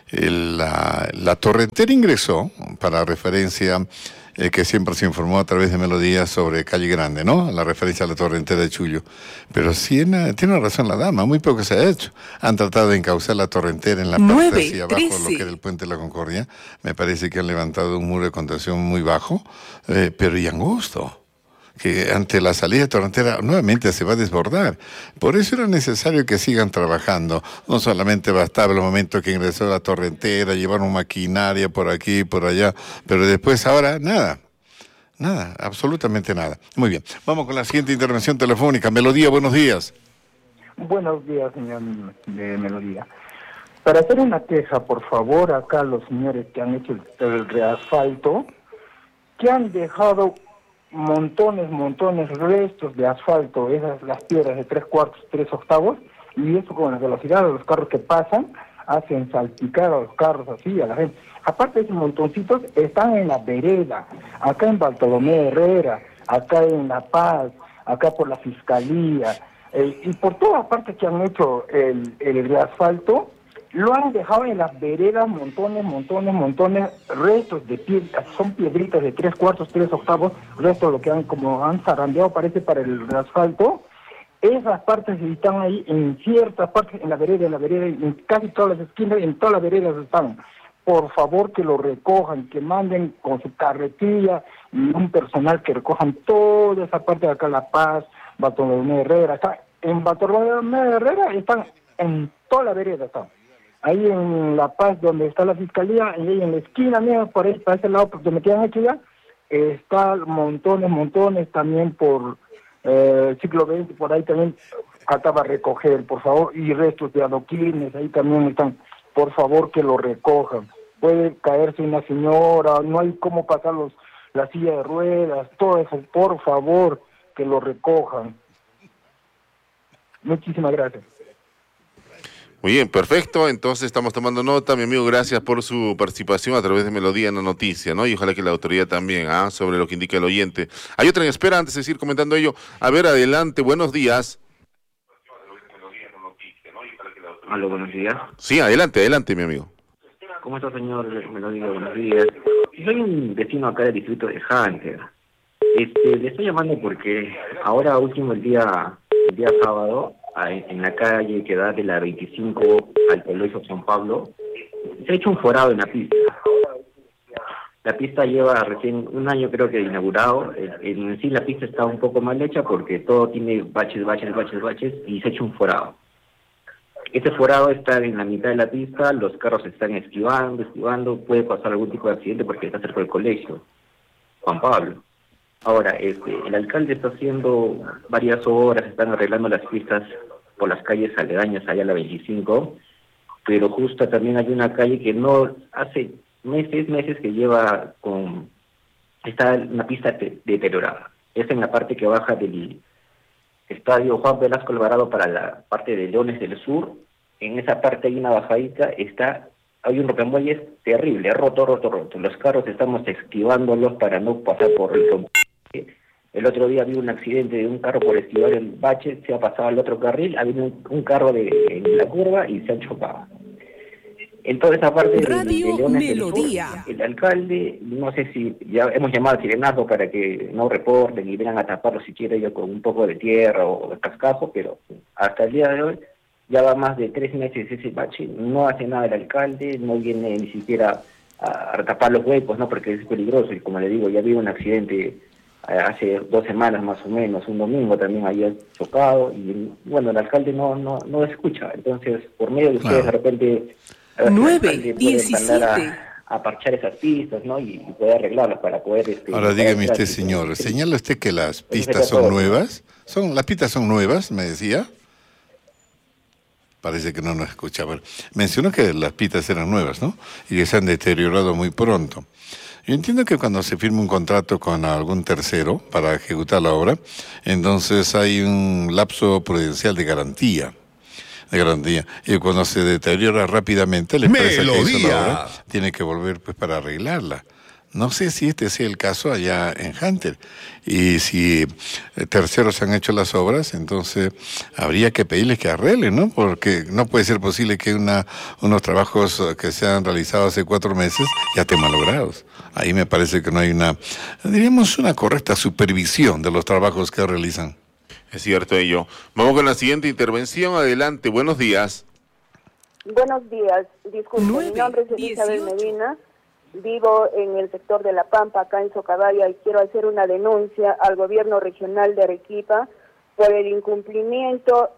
la torrentera ingresó, para referencia, que siempre se informó a través de Melodía sobre Calle Grande, ¿no? La referencia a la torrentera de Chullo. Pero sí tiene razón la dama, muy poco se ha hecho. Han tratado de encauzar la torrentera en la parte hacia abajo, lo que era el Puente de la Concordia. Me parece que han levantado un muro de contención muy bajo, pero y angosto, que ante la salida de torrentera nuevamente se va a desbordar. Por eso era necesario que sigan trabajando. No solamente bastaba el momento que ingresó la torrentera, llevaron maquinaria por aquí y por allá, pero después ahora nada, absolutamente nada. Muy bien, vamos con la siguiente intervención telefónica. Melodía, buenos días. Buenos días, señor de Melodía. Para hacer una queja, por favor, acá los señores que han hecho el reasfalto, que han dejado montones, restos de asfalto, las piedras de 3/4, 3/8, y eso con la velocidad de los carros que pasan, hacen salpicar a los carros así, a la gente. Aparte de esos montoncitos, están en la vereda, acá en Bartolomé Herrera, acá en La Paz, acá por la Fiscalía, y por todas partes que han hecho el reasfalto, lo han dejado en las veredas montones, restos de piedras, son piedritas de 3/4, 3/8, restos de lo que han zarandeado, parece, para el asfalto. Esas partes están ahí en ciertas partes, en la vereda, en casi todas las esquinas, en todas las veredas están. Por favor, que lo recojan, que manden con su carretilla y un personal que recojan toda esa parte de acá, La Paz, Bartolomé Herrera. Acá, en Bartolomé Herrera están en toda la vereda, están. Ahí en La Paz, donde está la Fiscalía, y ahí en la esquina mía, por ahí, para ese lado, donde me quedan hecho ya, está montones también por siglo XX, por ahí también acaba de recoger, por favor, y restos de adoquines, ahí también están, por favor, que lo recojan. Puede caerse una señora, no hay cómo pasar la silla de ruedas, todo eso, por favor, que lo recojan. Muchísimas gracias. Muy bien, perfecto. Entonces estamos tomando nota. Mi amigo, gracias por su participación a través de Melodía en la Noticia, ¿no? Y ojalá que la autoridad también, sobre lo que indica el oyente. Hay otra en espera, antes de seguir comentando ello. A ver, adelante, buenos días. Aló, buenos días. Sí, adelante, mi amigo. ¿Cómo está, señor Melodía? Buenos días. Soy un vecino acá del distrito de Hunter. Le estoy llamando porque ahora último el día sábado, en la calle que da de la 25 al Colegio San Pablo, se ha hecho un forado en la pista. La pista lleva recién un año, creo que inaugurado. En sí la pista está un poco mal hecha porque todo tiene baches y se ha hecho un forado. Este forado está en la mitad de la pista, los carros están esquivando, puede pasar algún tipo de accidente porque está cerca del colegio Juan Pablo. Ahora, el alcalde está haciendo varias obras, están arreglando las pistas por las calles aledañas allá a la 25, pero justo también hay una calle que no hace meses que está una pista deteriorada. Es en la parte que baja del Estadio Juan Velasco Alvarado para la parte de Leones del Sur, en esa parte hay una bajadita, hay un rompemuelles terrible, roto. Los carros estamos esquivándolos para no pasar por el rompemuelles. El otro día vi un accidente de un carro por esquivar el bache, se ha pasado al otro carril, ha venido un carro en la curva y se ha chocado. En toda esa parte de Leones del Sur, el alcalde, no sé si ya hemos llamado al sirenazo para que no reporten y vengan a taparlo si quiere yo con un poco de tierra o de cascajo, pero hasta el día de hoy ya va más de 3 meses ese bache, no hace nada el alcalde, no viene ni siquiera a tapar los huecos, ¿no? Porque es peligroso y como le digo, ya vi un accidente hace 2 semanas más o menos, un domingo también había chocado y bueno, el alcalde no escucha, entonces por medio de ustedes de repente 9:17 a parchar esas pistas, ¿no? Y poder arreglarlas para poder... Ahora dígame usted, señor, ¿señala usted que las pistas son nuevas? ¿Las pistas son nuevas, me decía? Parece que no nos escucha. Bueno, mencionó que las pistas eran nuevas, ¿no? Y que se han deteriorado muy pronto. Yo entiendo que cuando se firma un contrato con algún tercero para ejecutar la obra, entonces hay un lapso prudencial de garantía. Y cuando se deteriora rápidamente, la empresa que hizo la obra tiene que volver pues para arreglarla. No sé si este sea el caso allá en Hunter. Y si terceros han hecho las obras, entonces habría que pedirles que arreglen, ¿no? Porque no puede ser posible que unos trabajos que se han realizado hace 4 meses ya estén malogrados. Ahí me parece que no hay una correcta supervisión de los trabajos que realizan. Es cierto ello. Vamos con la siguiente intervención. Adelante, buenos días. Buenos días. Disculpe, mi nombre es Elizabeth Medina. Vivo en el sector de La Pampa, acá en Socabaya, y quiero hacer una denuncia al gobierno regional de Arequipa por el incumplimiento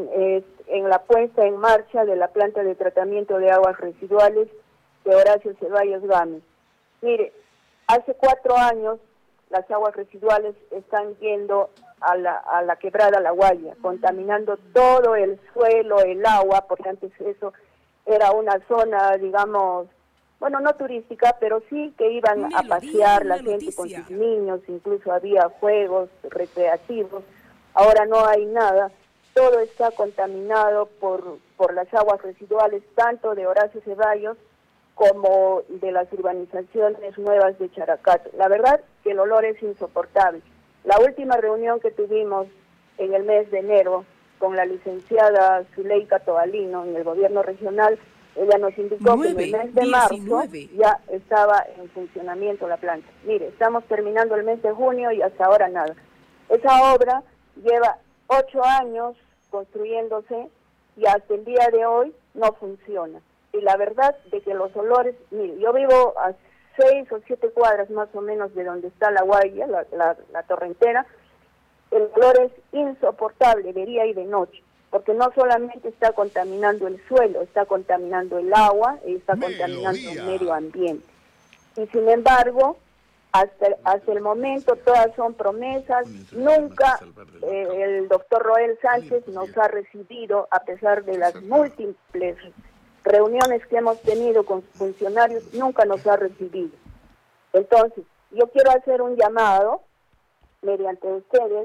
en la puesta en marcha de la planta de tratamiento de aguas residuales de Horacio Ceballos Gámez. Mire, hace 4 años las aguas residuales están yendo a la quebrada La Guaya, contaminando todo el suelo, el agua, porque antes eso era una zona, digamos, bueno, no turística, pero sí que iban a pasear la gente con sus niños, incluso había juegos recreativos. Ahora no hay nada, todo está contaminado por las aguas residuales, tanto de Horacio Ceballos como de las urbanizaciones nuevas de Characato. La verdad que el olor es insoportable. La última reunión que tuvimos en el mes de enero con la licenciada Zuleika Tobalino en el gobierno regional, ella nos indicó que en el mes de marzo ya estaba en funcionamiento la planta. Mire, estamos terminando el mes de junio y hasta ahora nada. Esa obra lleva 8 años construyéndose y hasta el día de hoy no funciona. Y la verdad de que los olores, mire, yo vivo a 6 o 7 cuadras más o menos de donde está La Guaya, la torrentera. El olor es insoportable de día y de noche, porque no solamente está contaminando el suelo, está contaminando el agua y está contaminando el medio ambiente. Y sin embargo, hasta el momento todas son promesas. Nunca el doctor Roel Sánchez nos ha recibido, a pesar de las múltiples reuniones que hemos tenido con funcionarios, nunca nos ha recibido. Entonces, yo quiero hacer un llamado mediante ustedes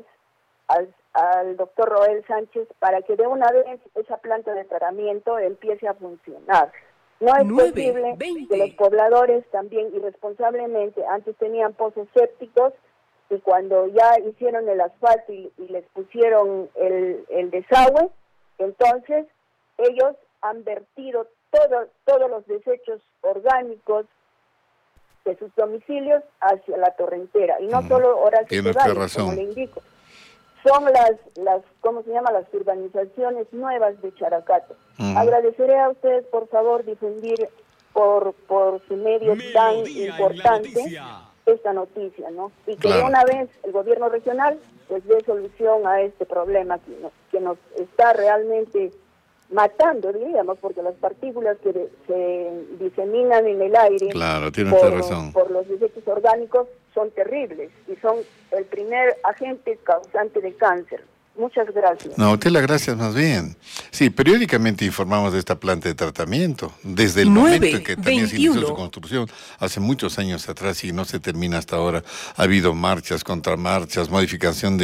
al doctor Roel Sánchez para que de una vez esa planta de tratamiento empiece a funcionar. No es posible que los pobladores también irresponsablemente antes tenían pozos sépticos y cuando ya hicieron el asfalto y les pusieron el desagüe, entonces ellos han vertido todos los desechos orgánicos de sus domicilios hacia la torrentera. Y no solo Horacio Ceballos, como le indico. Son las ¿cómo se llama? Las urbanizaciones nuevas de Characato. Agradeceré a ustedes, por favor, difundir por su medio tan importante esta noticia, ¿no? Y que de una vez el gobierno regional pues dé solución a este problema que nos está realmente matando, diríamos, porque las partículas que se diseminan en el aire por los desechos orgánicos son terribles y son el primer agente causante de cáncer. Muchas gracias. No, usted las gracias más bien. Sí, periódicamente informamos de esta planta de tratamiento, desde el momento en que también se inició su construcción, hace muchos años atrás y no se termina hasta ahora. Ha habido marchas, contramarchas, modificación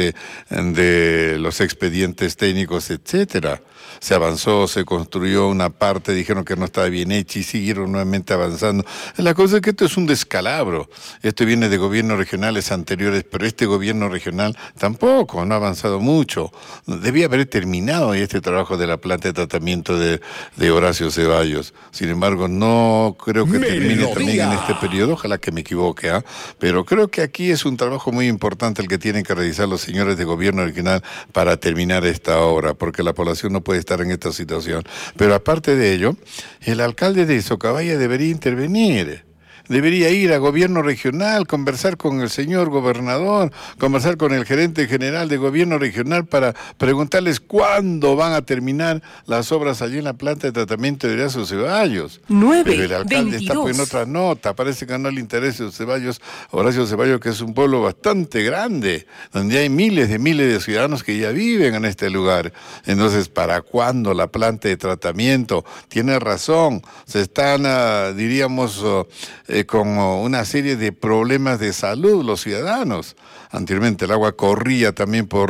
de los expedientes técnicos, etcétera. Se avanzó, se construyó una parte, dijeron que no estaba bien hecha y siguieron nuevamente avanzando. La cosa es que esto es un descalabro. Esto viene de gobiernos regionales anteriores, pero este gobierno regional tampoco, no ha avanzado mucho. Debía haber terminado este trabajo de la planta de tratamiento de Horacio Ceballos. Sin embargo, no creo que termine también en este periodo, ojalá que me equivoque, pero creo que aquí es un trabajo muy importante el que tienen que realizar los señores de gobierno regional para terminar esta obra, porque la población no puede estar en esta situación. Pero aparte de ello, el alcalde de Socabaya debería intervenir. Debería ir a gobierno regional, conversar con el señor gobernador, conversar con el gerente general de gobierno regional para preguntarles cuándo van a terminar las obras allí en la planta de tratamiento de Horacio Ceballos. Pero el alcalde está poniendo otra nota, parece que no le interesa Horacio Ceballos, que es un pueblo bastante grande, donde hay miles de ciudadanos que ya viven en este lugar. Entonces, ¿para cuándo la planta de tratamiento? Tiene razón, se están, diríamos, con una serie de problemas de salud los ciudadanos. Anteriormente el agua corría también por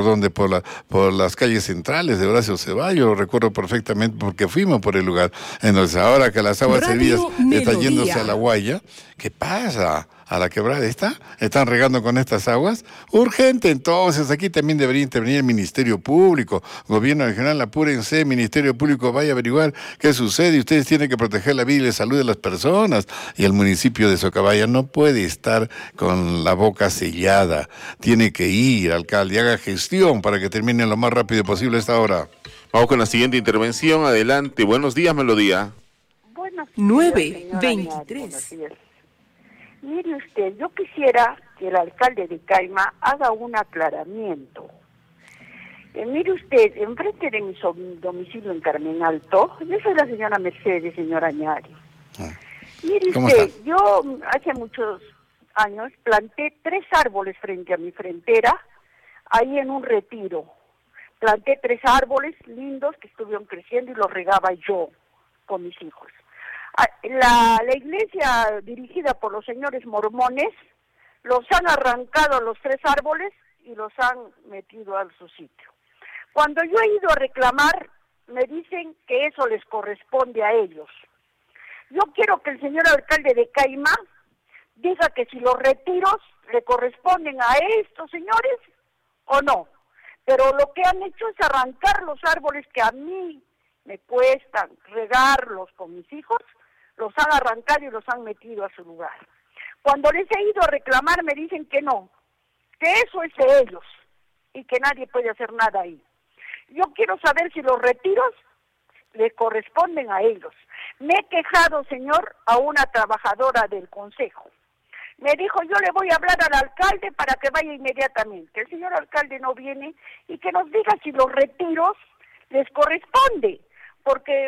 las calles centrales de Horacio Ceballos, lo recuerdo perfectamente porque fuimos por el lugar. Entonces ahora que las aguas servidas están yéndose a la Guaya, ¿qué pasa? ¿A la quebrada están regando con estas aguas? Urgente, entonces aquí también debería intervenir el Ministerio Público, Gobierno Regional, apúrense, Ministerio Público, vaya a averiguar qué sucede, y ustedes tienen que proteger la vida y la salud de las personas, y el municipio de Socabaya no puede estar con la boca sellada, tiene que ir, alcalde, haga gestión para que termine lo más rápido posible esta hora. Vamos con la siguiente intervención, adelante, buenos días, Melodía. Buenos días, 9:23. Mire usted, yo quisiera que el alcalde de Caima haga un aclaramiento. Mire usted, enfrente de mi domicilio en Carmen Alto, yo soy la señora Mercedes, señora Añari. Mire usted, yo hace muchos años planté 3 árboles frente a mi frontera, ahí en un retiro. Planté 3 árboles lindos que estuvieron creciendo y los regaba yo con mis hijos. La iglesia dirigida por los señores mormones los han arrancado los 3 árboles y los han metido a su sitio. Cuando yo he ido a reclamar, me dicen que eso les corresponde a ellos. Yo quiero que el señor alcalde de Caima diga que si los retiros le corresponden a estos señores o no. Pero lo que han hecho es arrancar los árboles que a mí me cuestan regarlos con mis hijos, los han arrancado y los han metido a su lugar. Cuando les he ido a reclamar me dicen que no, que eso es de ellos y que nadie puede hacer nada ahí. Yo quiero saber si los retiros les corresponden a ellos. Me he quejado, señor, a una trabajadora del consejo. Me dijo, yo le voy a hablar al alcalde para que vaya inmediatamente. El señor alcalde no viene y que nos diga si los retiros les corresponde, porque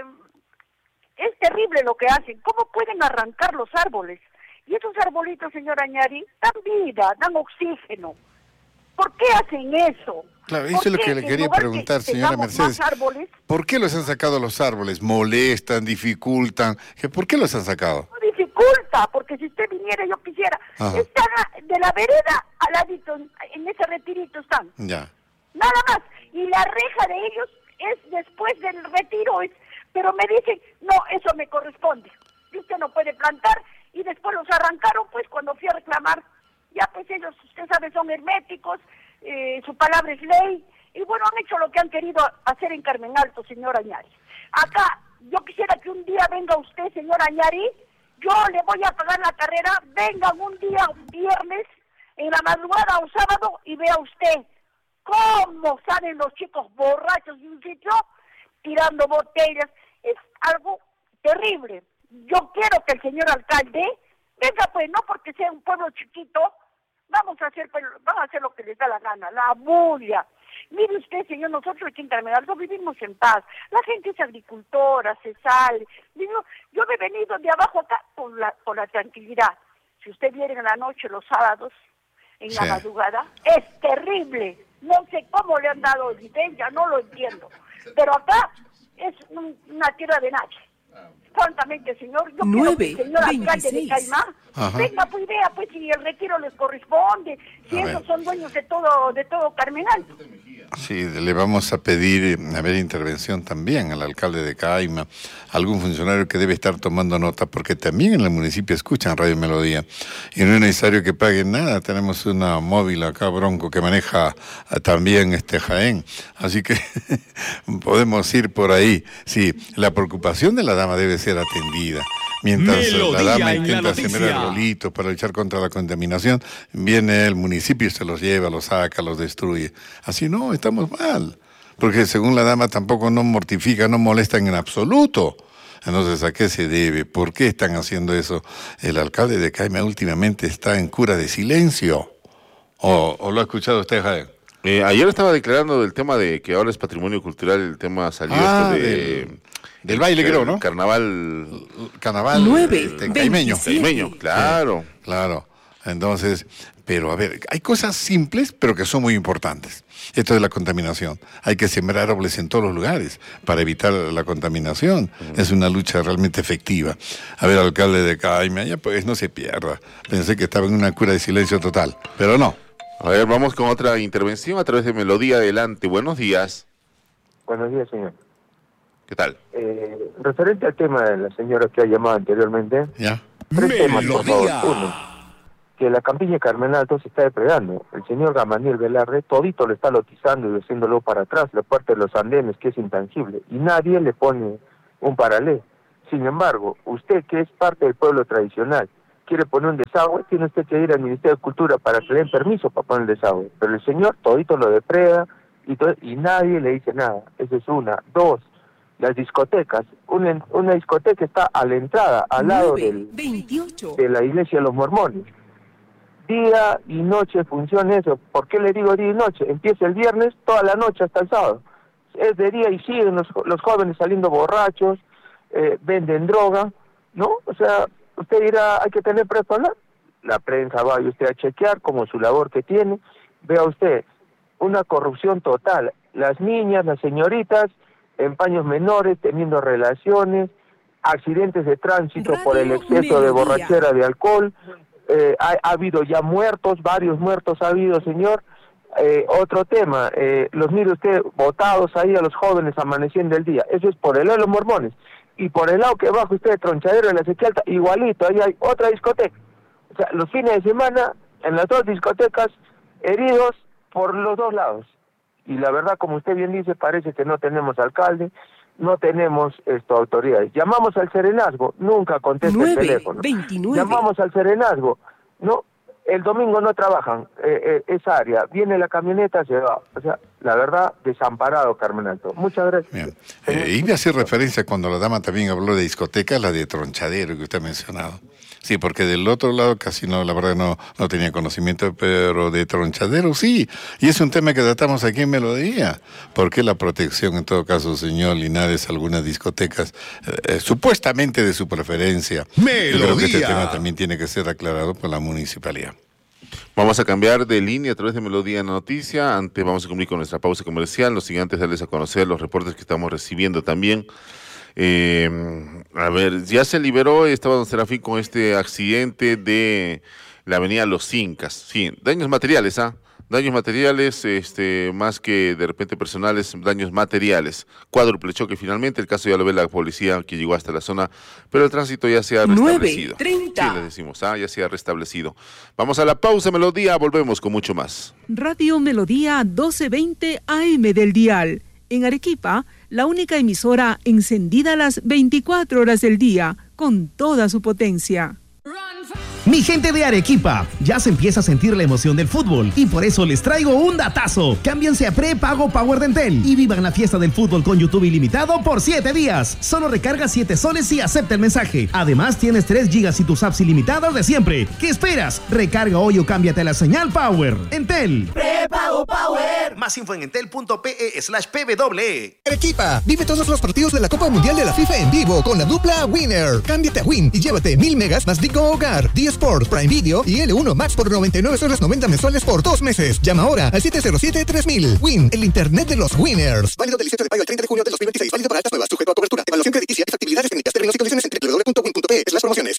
es terrible lo que hacen. ¿Cómo pueden arrancar los árboles? Y esos arbolitos, señora Añari, dan vida, dan oxígeno. ¿Por qué hacen eso? Claro, eso es lo que le quería preguntar, señora Mercedes. ¿Por qué los han sacado los árboles? ¿Molestan, dificultan? ¿Por qué los han sacado? No dificulta, porque si usted viniera, yo quisiera. Ajá. Están de la vereda al ladito, en ese retirito están. Ya. Nada más. Y la reja de ellos es después del retiro, pero me dicen, no, eso me corresponde. Y usted no puede plantar, y después los arrancaron, pues cuando fui a reclamar, ya pues ellos, usted sabe, son herméticos, su palabra es ley, y bueno, han hecho lo que han querido hacer en Carmen Alto, señor Añari. Acá, yo quisiera que un día venga usted, señor Añari, yo le voy a pagar la carrera, vengan un día, un viernes, en la madrugada o sábado, y vea usted cómo salen los chicos borrachos de un sitio, tirando botellas. Es algo terrible. Yo quiero que el señor alcalde venga, pues, no porque sea un pueblo chiquito, van a hacer lo que les da la gana, la bulla. Mire usted, señor, nosotros aquí en Carmen Alto vivimos en paz. La gente es agricultora, se sale. Yo he venido de abajo acá por la tranquilidad. Si usted viene en la noche, los sábados, en la madrugada, es terrible. No sé cómo le han dado licencia, no lo entiendo. Pero acá es una tierra de nadie. Francamente, señor, yo quiero que el señor alcalde de Caimán venga, pues vea, pues si el retiro les corresponde, si esos son dueños de todo Carmenal. Sí, le vamos a pedir, intervención también al alcalde de Caima, algún funcionario que debe estar tomando nota, porque también en el municipio escuchan Radio Melodía, y no es necesario que paguen nada. Tenemos una móvil acá, Bronco, que maneja también Jaén, así que podemos ir por ahí. Sí, la preocupación de la dama debe ser atendida. Mientras Melodía la dama intenta sembrar arbolitos para luchar contra la contaminación, viene el municipio y se los lleva, los saca, los destruye. Así no, estamos mal. Porque según la dama tampoco no mortifica, no molestan en absoluto. Entonces, ¿a qué se debe? ¿Por qué están haciendo eso? El alcalde de Caima últimamente está en cura de silencio. ¿O lo ha escuchado usted, Jaén? Ayer estaba declarando del tema de que ahora es patrimonio cultural, el tema salió del baile, creo, ¿no? Carnaval 9, caimeño, claro. Claro. Entonces, pero a ver, hay cosas simples, pero que son muy importantes. Esto de la contaminación. Hay que sembrar árboles en todos los lugares para evitar la contaminación. Es una lucha realmente efectiva. A ver, alcalde de Caima, ya pues no se pierda. Pensé que estaba en una cura de silencio total, pero no. A ver, vamos con otra intervención a través de Melodía. Adelante, buenos días. Buenos días, señor. ¿Qué tal? Referente al tema de la señora que ha llamado anteriormente, tres temas, por favor. Uno, que la campiña Carmen Alto se está depredando. El señor Gamaniel Velarde todito le está lotizando y haciéndolo para atrás, la parte de los andenes, que es intangible, y nadie le pone un paralelo. Sin embargo, usted, que es parte del pueblo tradicional, quiere poner un desagüe, tiene usted que ir al Ministerio de Cultura para que le den permiso para poner el desagüe. Pero el señor todito lo depreda y nadie le dice nada. Esa es una. Dos, las discotecas. Una discoteca está a la entrada, al lado de la iglesia de los mormones. Día y noche funciona eso. ¿Por qué le digo día y noche? Empieza el viernes, toda la noche hasta el sábado. Es de día y siguen los jóvenes saliendo borrachos, venden droga, ¿no? O sea, usted dirá, hay que tener prensa. La prensa vaya usted a chequear como su labor que tiene. Vea usted, una corrupción total. Las niñas, las señoritas, en paños menores, teniendo accidentes de tránsito por el exceso de borrachera de alcohol. Ha habido ya muertos, varios muertos ha habido, señor. Otro tema, los mire usted botados ahí a los jóvenes amaneciendo el día. Eso es por el lado de los mormones. Y por el lado que baja usted de Tronchadero de la Sequía Alta, igualito, ahí hay otra discoteca. O sea, los fines de semana, en las dos discotecas, heridos por los dos lados. Y la verdad, como usted bien dice, parece que no tenemos alcalde, no tenemos autoridades. Llamamos al serenazgo, nunca contesta el teléfono. 29. Llamamos al serenazgo, no, el domingo no trabajan esa área, viene la camioneta, se va. O sea, la verdad, desamparado, Carmen Alto. Muchas gracias. Iba a hacer referencia cuando la dama también habló de discoteca, la de Tronchadero que usted ha mencionado. Sí, porque del otro lado casi no, la verdad no tenía conocimiento, pero de Tronchadero sí. Y es un tema que tratamos aquí en Melodía. ¿Por qué la protección, en todo caso, señor Linares, algunas discotecas, supuestamente de su preferencia? Melodía. Yo creo que este tema también tiene que ser aclarado por la municipalidad. Vamos a cambiar de línea a través de Melodía Noticia. Antes vamos a cumplir con nuestra pausa comercial. Lo siguiente es darles a conocer los reportes que estamos recibiendo también. A ver, ya se liberó, estaba don Serafín con este accidente de la avenida Los Incas. Sí, daños materiales, daños materiales, más que de repente personales, daños materiales. Cuádruple choque finalmente, el caso ya lo ve la policía que llegó hasta la zona, pero el tránsito ya se ha restablecido. 9:30. Sí, les decimos, ya se ha restablecido. Vamos a la pausa, Melodía, volvemos con mucho más. Radio Melodía 1220 AM del dial. En Arequipa, la única emisora encendida las 24 horas del día, con toda su potencia. Mi gente de Arequipa, ya se empieza a sentir la emoción del fútbol y por eso les traigo un datazo. Cámbiense a prepago Power de Entel y vivan la fiesta del fútbol con YouTube ilimitado por 7 días. Solo recarga 7 soles y acepta el mensaje. Además, tienes 3 gigas y tus apps ilimitados de siempre. ¿Qué esperas? Recarga hoy o cámbiate a la señal Power. Entel. Prepago. Pago Power. Más info en entel.pe/pwe. Arequipa, vive todos los partidos de la Copa Mundial de la FIFA en vivo con la dupla Winner. Cámbiate a Win y llévate 1000 megas más Digo Hogar, D-Sport, Prime Video y L1 Max por 99,90 mensuales por 2 meses. Llama ahora al 707-3000. Win, el internet de los winners. Válido del 17 de mayo al 30 de junio de 2026. Válido para altas nuevas, sujeto a cobertura. Evaluación crediticia, factibilidades técnicas, términos y condiciones en www.win.pe/promociones.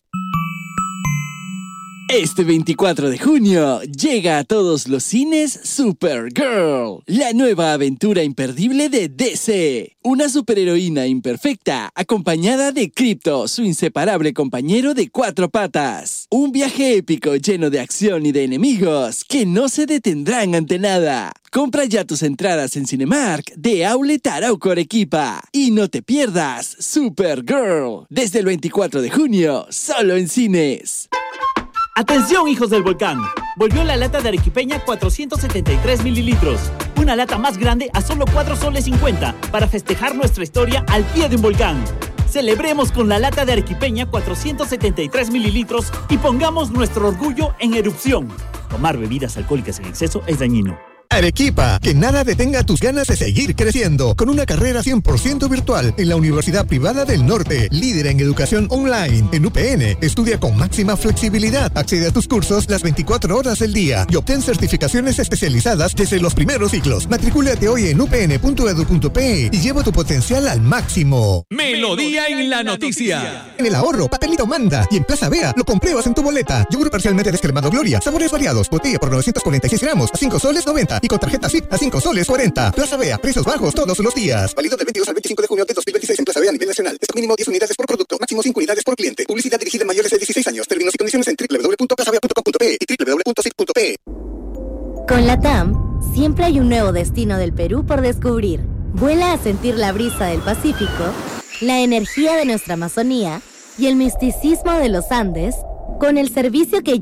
Este 24 de junio llega a todos los cines Supergirl, la nueva aventura imperdible de DC. Una superheroína imperfecta acompañada de Krypto, su inseparable compañero de 4 patas. Un viaje épico lleno de acción y de enemigos que no se detendrán ante nada. Compra ya tus entradas en Cinemark de Outlet Arauco Arequipa. Y no te pierdas Supergirl, desde el 24 de junio, solo en cines. ¡Atención, hijos del volcán! Volvió la lata de arequipeña 473 mililitros. Una lata más grande a solo 4,50 soles para festejar nuestra historia al pie de un volcán. Celebremos con la lata de arequipeña 473 mililitros y pongamos nuestro orgullo en erupción. Tomar bebidas alcohólicas en exceso es dañino. Arequipa, que nada detenga tus ganas de seguir creciendo con una carrera 100% virtual en la Universidad Privada del Norte, líder en educación online. En UPN, estudia con máxima flexibilidad, accede a tus cursos las 24 horas del día y obtén certificaciones especializadas desde los primeros ciclos. Matricúlate hoy en upn.edu.pe y lleva tu potencial al máximo. Melodía en la noticia. En el ahorro, papelito manda y en Plaza Vea lo compruebas en tu boleta. Yogur parcialmente descremado Gloria, sabores variados, botella por 946 gramos a 5,90 soles y con tarjeta SIP a 5,40 soles. Plaza Vea, precios bajos todos los días. Válido del 22 al 25 de junio de 2026 en Plaza Vea a nivel nacional. Stock mínimo 10 unidades por producto, máximo 5 unidades por cliente. Publicidad dirigida a mayores de 16 años. Términos y condiciones en www.plazavea.com.pe y www.sip.pe. Con la TAM, siempre hay un nuevo destino del Perú por descubrir. Vuela a sentir la brisa del Pacífico, la energía de nuestra Amazonía y el misticismo de los Andes con el servicio que